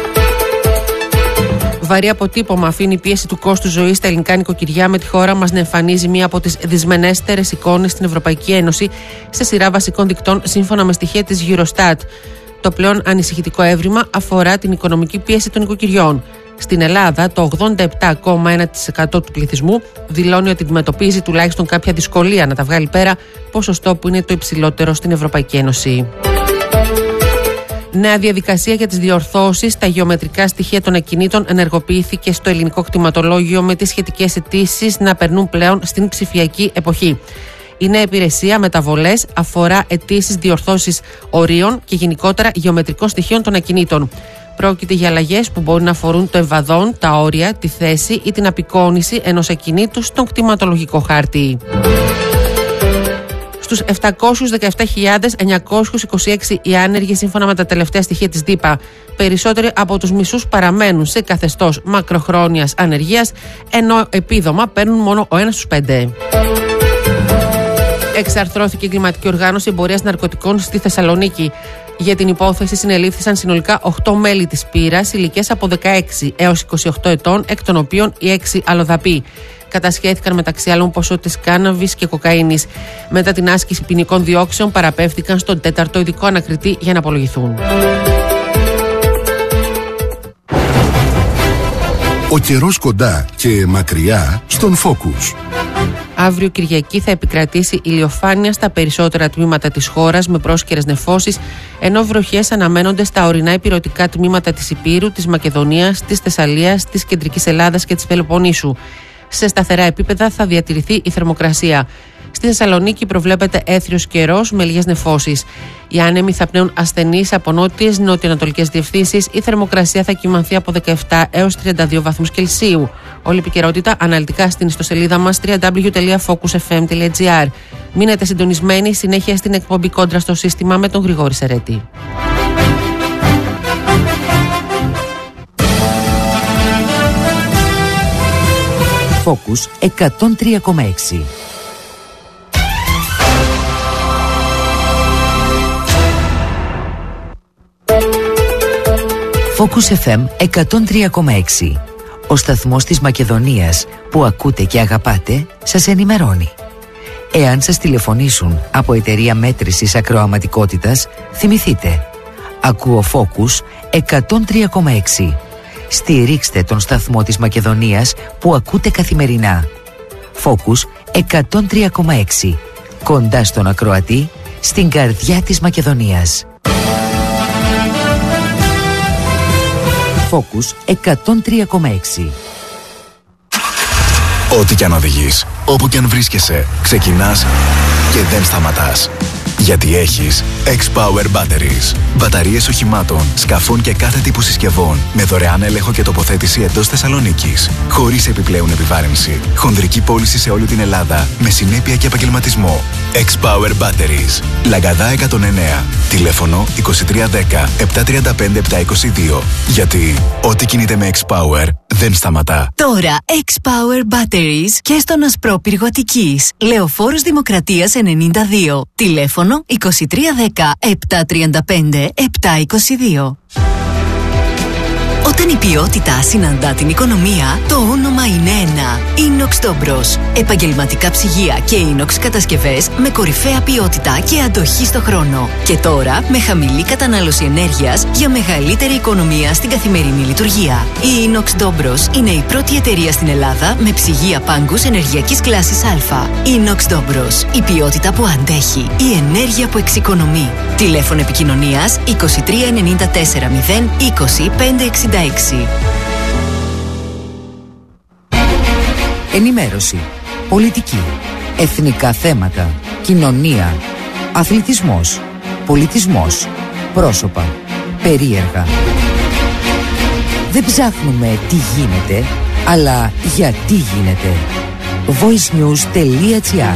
Βαρύ αποτύπωμα αφήνει η πίεση του κόστου ζωής στα ελληνικά νοικοκυριά, με τη χώρα μας να εμφανίζει μία από τις δυσμενέστερες εικόνες στην Ευρωπαϊκή Ένωση σε σειρά βασικών δικτών, σύμφωνα με στοιχεία της Eurostat. Το πλέον ανησυχητικό έβριμα αφορά την οικονομική πίεση των νοικοκυριών. Στην Ελλάδα, το ογδόντα επτά κόμμα ένα τοις εκατό του πληθυσμού δηλώνει ότι αντιμετωπίζει τουλάχιστον κάποια δυσκολία να τα βγάλει πέρα, ποσοστό που είναι το υψηλότερο στην Ευρωπαϊκή Ένωση. Νέα διαδικασία για τις διορθώσεις στα γεωμετρικά στοιχεία των ακινήτων ενεργοποιήθηκε στο ελληνικό κτηματολόγιο, με τις σχετικές αιτήσεις να περνούν πλέον στην ψηφιακή εποχή. Η νέα υπηρεσία μεταβολές αφορά αιτήσεις διορθώσεις ορίων και γενικότερα γεωμετρικών στοιχείων των ακινήτων. Πρόκειται για αλλαγές που μπορεί να αφορούν το ευαδόν, τα όρια, τη θέση ή την απεικόνιση ενός ακινήτου στον κτηματολογικό χάρτη. Στους επτακόσιες δεκαεπτά χιλιάδες εννιακόσιους είκοσι έξι οι άνεργοι, σύμφωνα με τα τελευταία στοιχεία της ΔΥΠΑ. Περισσότεροι από τους μισούς παραμένουν σε καθεστώς μακροχρόνιας ανεργίας, ενώ επίδομα παίρνουν μόνο ο ένας στους πέντε. Εξαρθρώθηκε η εγκληματική οργάνωση εμπορίας ναρκωτικών στη Θεσσαλονίκη. Για την υπόθεση συνελήφθησαν συνολικά οκτώ μέλη της πύρας, ηλικίας από δεκαέξι έως είκοσι οκτώ ετών, εκ των οποίων οι έξι αλλοδαποί. Κατασχέθηκαν μεταξύ άλλων ποσότητες κάναβης και κοκαίνης. Μετά την άσκηση ποινικών διώξεων, παραπέμφθηκαν στον τέταρτο ειδικό ανακριτή για να απολογηθούν.
Ο καιρός κοντά και μακριά στον Focus.
Αύριο Κυριακή θα επικρατήσει ηλιοφάνεια στα περισσότερα τμήματα της χώρας με πρόσκαιρες νεφώσεις, ενώ βροχές αναμένονται στα ορεινά ηπειρωτικά τμήματα της Ηπείρου, της Μακεδονίας, της Θεσσαλίας, της Κεντρικής Ελλάδας και της Πελοποννήσου. Σε σταθερά επίπεδα θα διατηρηθεί η θερμοκρασία. Στη Θεσσαλονίκη προβλέπεται έθριος καιρός με λίγες νεφώσεις. Οι άνεμοι θα πνέουν ασθενείς από νότιες νότιο-ανατολικές διευθύνσεις. Η θερμοκρασία θα κυμανθεί από δεκαεπτά έως τριάντα δύο βαθμούς Κελσίου. Όλη η επικαιρότητα αναλυτικά στην ιστοσελίδα μας double-u double-u double-u τελεία focus f m τελεία g r. Μείνετε συντονισμένοι, συνέχεια στην εκπομπή Κόντρα στο Σύστημα με τον Γρηγόρη Σερέτη.
Focus εκατόν τρία κόμμα έξι. Focus εφ εμ εκατόν τρία κόμμα έξι. Ο σταθμός της Μακεδονίας που ακούτε και αγαπάτε σας ενημερώνει. Εάν σας τηλεφωνήσουν από εταιρεία μέτρησης ακροαματικότητας, θυμηθείτε. Ακούω Focus εκατόν τρία κόμμα έξι. Στηρίξτε τον σταθμό της Μακεδονίας που ακούτε καθημερινά. Focus εκατόν τρία κόμμα έξι. Κοντά στον ακροατή, στην καρδιά της Μακεδονίας. Focus εκατόν τρία κόμμα έξι.
Ό,τι κι αν οδηγείς, όπου κι αν βρίσκεσαι, ξεκινάς και δεν σταματάς. Γιατί έχεις X-Power Batteries. Μπαταρίες οχημάτων, σκαφών και κάθε τύπου συσκευών με δωρεάν έλεγχο και τοποθέτηση εντός Θεσσαλονίκης. Χωρίς επιπλέον επιβάρυνση. Χονδρική πώληση σε όλη την Ελλάδα με συνέπεια και επαγγελματισμό. X-Power Batteries. Λαγκαδά εκατόν εννέα. Τηλέφωνο είκοσι τρία δέκα επτακόσια τριάντα πέντε επτακόσια είκοσι δύο. Γιατί ό,τι κινείται με X-Power δεν σταματά.
Τώρα X-Power Batteries και στον Ασπρόπυργο Αττικής. Λεωφόρος Δημοκρατίας ενενήντα δύο. Τηλέφωνο είκοσι τρία δέκα επτακόσια τριάντα πέντε επτακόσια είκοσι δύο. Όταν η ποιότητα συναντά την οικονομία, το όνομα είναι ένα. Inox Dobros. Επαγγελματικά ψυγεία και inox κατασκευές με κορυφαία ποιότητα και αντοχή στο χρόνο. Και τώρα με χαμηλή κατανάλωση ενέργειας για μεγαλύτερη οικονομία στην καθημερινή λειτουργία. Η Inox Dobros είναι η πρώτη εταιρεία στην Ελλάδα με ψυγεία πάγκους ενεργειακής κλάσης Α. Inox Dobros. Η ποιότητα που αντέχει. Η ενέργεια που εξοικονομεί. Τηλέφωνο επικοινωνίας είκοσι τρία ενενήντα τέσσερα μηδέν είκοσι πέντε εξήντα έξι.
Ενημέρωση, πολιτική, εθνικά θέματα, κοινωνία, αθλητισμός, πολιτισμός, πρόσωπα, περίεργα. Δεν ψάχνουμε τι γίνεται, αλλά γιατί γίνεται. voicenews τελεία gr.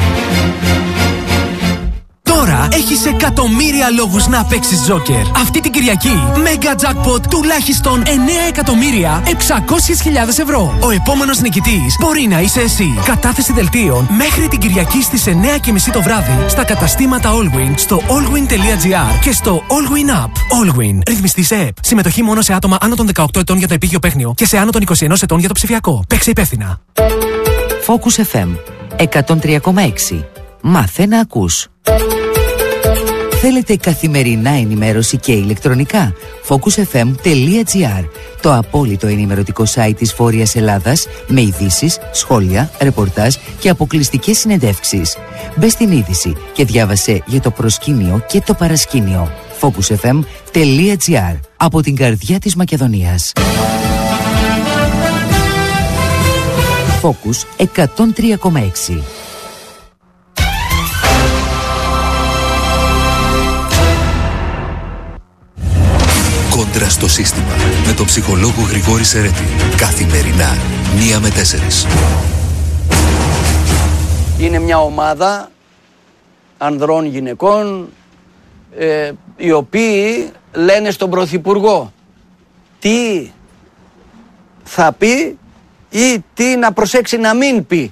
Τώρα έχεις εκατομμύρια λόγους να παίξεις Joker. Αυτή την Κυριακή, Mega Jackpot τουλάχιστον εννέα εκατομμύρια εξακόσιες χιλιάδες ευρώ. Ο επόμενος νικητής μπορεί να είσαι εσύ. Κατάθεση δελτίων μέχρι την Κυριακή στις εννέα και μισή το βράδυ στα καταστήματα Allwyn, στο allwyn τελεία gr και στο Allwyn App. Allwyn. Ρυθμιστή σε ΕΠ. Συμμετοχή μόνο σε άτομα άνω των δεκαοκτώ ετών για το επίγειο παίχνιο και σε άνω των είκοσι ένα ετών για το ψηφιακό. Παίξε υπεύθυνα.
Focus εφ εμ εκατόν τρία κόμμα έξι. Μάθε να ακούς. Θέλετε καθημερινά ενημέρωση και ηλεκτρονικά? focus f m τελεία g r, το απόλυτο ενημερωτικό site της Βόρειας Ελλάδας, με ειδήσεις, σχόλια, ρεπορτάζ και αποκλειστικές συνεντεύξεις. Μπες στην είδηση και διάβασε για το προσκήνιο και το παρασκήνιο. focus f m τελεία g r, από την καρδιά της Μακεδονίας. Focus εκατόν τρία κόμμα έξι.
Κόντρα στο σύστημα, με τον ψυχολόγο Γρηγόρη Σερέτη. Καθημερινά, μία με τέσσερις.
Είναι μια ομάδα ανδρών γυναικών, ε, οι οποίοι λένε στον Πρωθυπουργό τι θα πει ή τι να προσέξει να μην πει.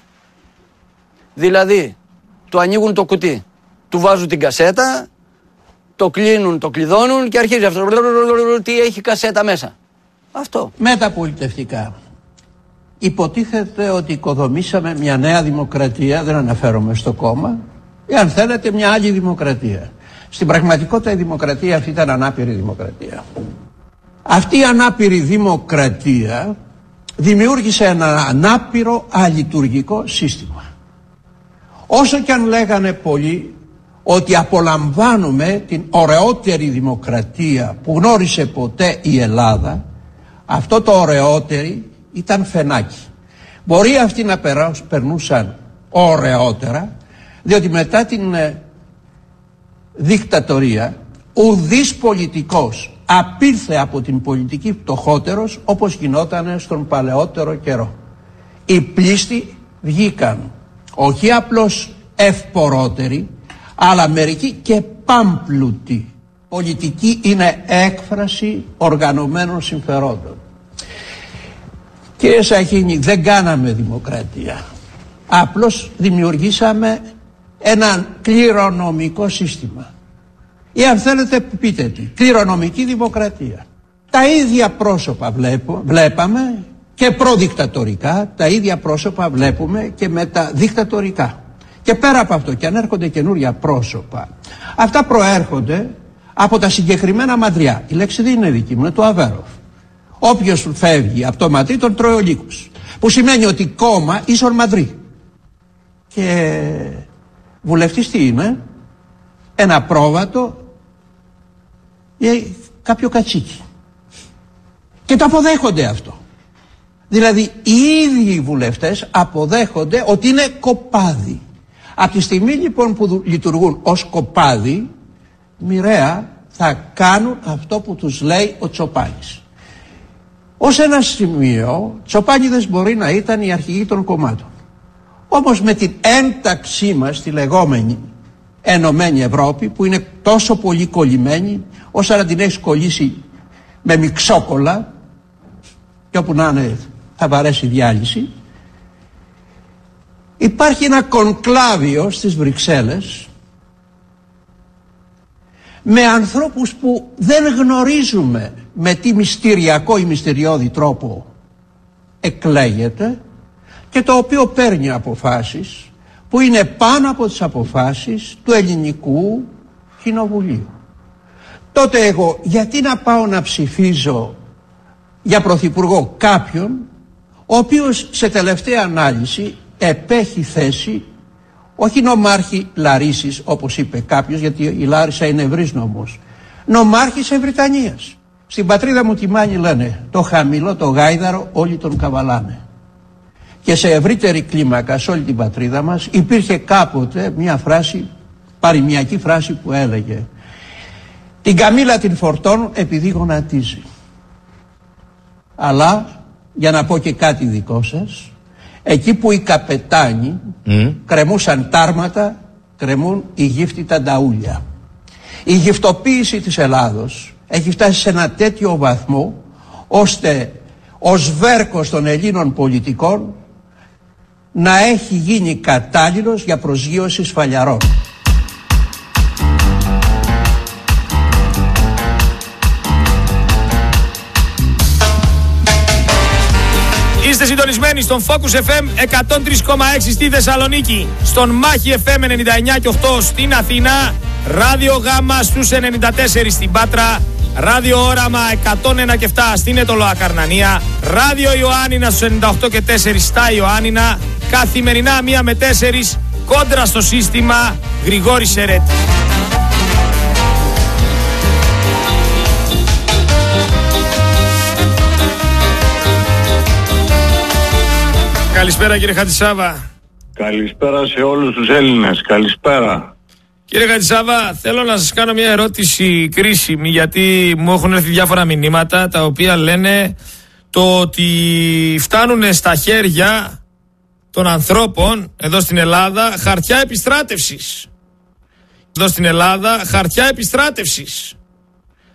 Δηλαδή, του ανοίγουν το κουτί, του βάζουν την κασέτα, το κλείνουν, το κλειδώνουν και αρχίζει αυτό. Τι έχει κασέτα μέσα. Αυτό.
Μεταπολιτευτικά. Υποτίθεται ότι οικοδομήσαμε μια νέα δημοκρατία, δεν αναφέρομαι στο κόμμα, ή αν θέλετε μια άλλη δημοκρατία. Στην πραγματικότητα η δημοκρατία αυτή ήταν ανάπηρη δημοκρατία. Αυτή η ανάπηρη δημοκρατία δημιούργησε ένα ανάπηρο αλειτουργικό σύστημα. Όσο και αν λέγανε πολλοί ότι απολαμβάνουμε την ωραιότερη δημοκρατία που γνώρισε ποτέ η Ελλάδα, αυτό το ωραιότερη ήταν φαινάκι. Μπορεί αυτοί να περνούσαν ωραιότερα, διότι μετά την ε, δικτατορία ουδής πολιτικός απήλθε από την πολιτική φτωχότερος όπως γινόταν στον παλαιότερο καιρό. Οι πλήστοι βγήκαν όχι απλώς ευπορότεροι, αλλά μερικοί και πάμπλουτοι. Πολιτική είναι έκφραση οργανωμένων συμφερόντων. Κύριε Σαχίνη, δεν κάναμε δημοκρατία. Απλώς δημιουργήσαμε ένα κληρονομικό σύστημα. Ή αν θέλετε πείτε τι, κληρονομική δημοκρατία. Τα ίδια πρόσωπα βλέπω, βλέπαμε και προδικτατορικά, τα ίδια πρόσωπα βλέπουμε και μεταδικτατορικά. Και πέρα από αυτό, και αν έρχονται καινούρια πρόσωπα, αυτά προέρχονται από τα συγκεκριμένα μαντριά. Η λέξη δεν είναι δική μου, είναι του Αβέροφ. Όποιος φεύγει από το μαντρί τον τρώει ο λύκος. Που σημαίνει ότι κόμμα ίσον μαντρί. Και βουλευτής τι είναι? Ένα πρόβατο ή κάποιο κατσίκι. Και το αποδέχονται αυτό. Δηλαδή οι ίδιοι οι βουλευτές αποδέχονται ότι είναι κοπάδι. Από τη στιγμή λοιπόν που λειτουργούν ως κοπάδι, μοιραία θα κάνουν αυτό που τους λέει ο Τσοπάνης. Ως ένα σημείο, Τσοπάνιδες μπορεί να ήταν οι αρχηγοί των κομμάτων. Όμως με την ένταξή μας στη λεγόμενη Ενωμένη Ευρώπη, που είναι τόσο πολύ κολλημένη, όσο να την έχεις κολλήσει με μιξόκολα, και όπου να είναι θα βαρέσει διάλυση, υπάρχει ένα κονκλάβιο στις Βρυξέλλες με ανθρώπους που δεν γνωρίζουμε με τι μυστηριακό ή μυστηριώδη τρόπο εκλέγεται και το οποίο παίρνει αποφάσεις που είναι πάνω από τις αποφάσεις του ελληνικού κοινοβουλίου. Τότε εγώ γιατί να πάω να ψηφίζω για πρωθυπουργό κάποιον ο οποίος σε τελευταία ανάλυση επέχει θέση όχι νομάρχη Λαρίσης όπως είπε κάποιος, γιατί η Λάρισα είναι ευρύς νομός, νομάρχης Ευρυτανίας. Στην πατρίδα μου τη Μάνη λένε το χαμηλό το γάιδαρο όλοι τον καβαλάνε. Και σε ευρύτερη κλίμακα σε όλη την πατρίδα μας υπήρχε κάποτε μια φράση, παροιμιακή φράση που έλεγε την καμήλα την φορτώνουν επειδή γονατίζει. Αλλά για να πω και κάτι δικό σας, εκεί που οι καπετάνοι mm. κρεμούσαν τάρματα, κρεμούν οι γύφτοι τα νταούλια. Η γυφτοποίηση της Ελλάδος έχει φτάσει σε ένα τέτοιο βαθμό ώστε ο σβέρκος των Ελλήνων πολιτικών να έχει γίνει κατάλληλος για προσγείωση σφαλιαρών.
Είστε συντονισμένοι στον Focus εφ εμ εκατόν τρία κόμμα έξι στη Θεσσαλονίκη, στον Μάχη εφ εμ ενενήντα εννιά και οκτώ στην Αθήνα Ράδιο Γάμα στους ενενήντα τέσσερα στην Πάτρα, Ράδιο Όραμα εκατόν ένα και επτά στην Ετωλοά Καρνανία, Ράδιο Ιωάννινα στους ενενήντα οκτώ και τέσσερα στα Ιωάννινα, καθημερινά μία με τέσσερα κόντρα στο σύστημα Γρηγόρης Σερέτη. Καλησπέρα κύριε Χατζησάβα.
Καλησπέρα σε όλους τους Έλληνες. Καλησπέρα.
Κύριε Χατζησάβα, θέλω να σας κάνω μια ερώτηση κρίσιμη, γιατί μου έχουν έρθει διάφορα μηνύματα τα οποία λένε το ότι φτάνουν στα χέρια των ανθρώπων εδώ στην Ελλάδα χαρτιά επιστράτευσης. Εδώ στην Ελλάδα χαρτιά επιστράτευσης.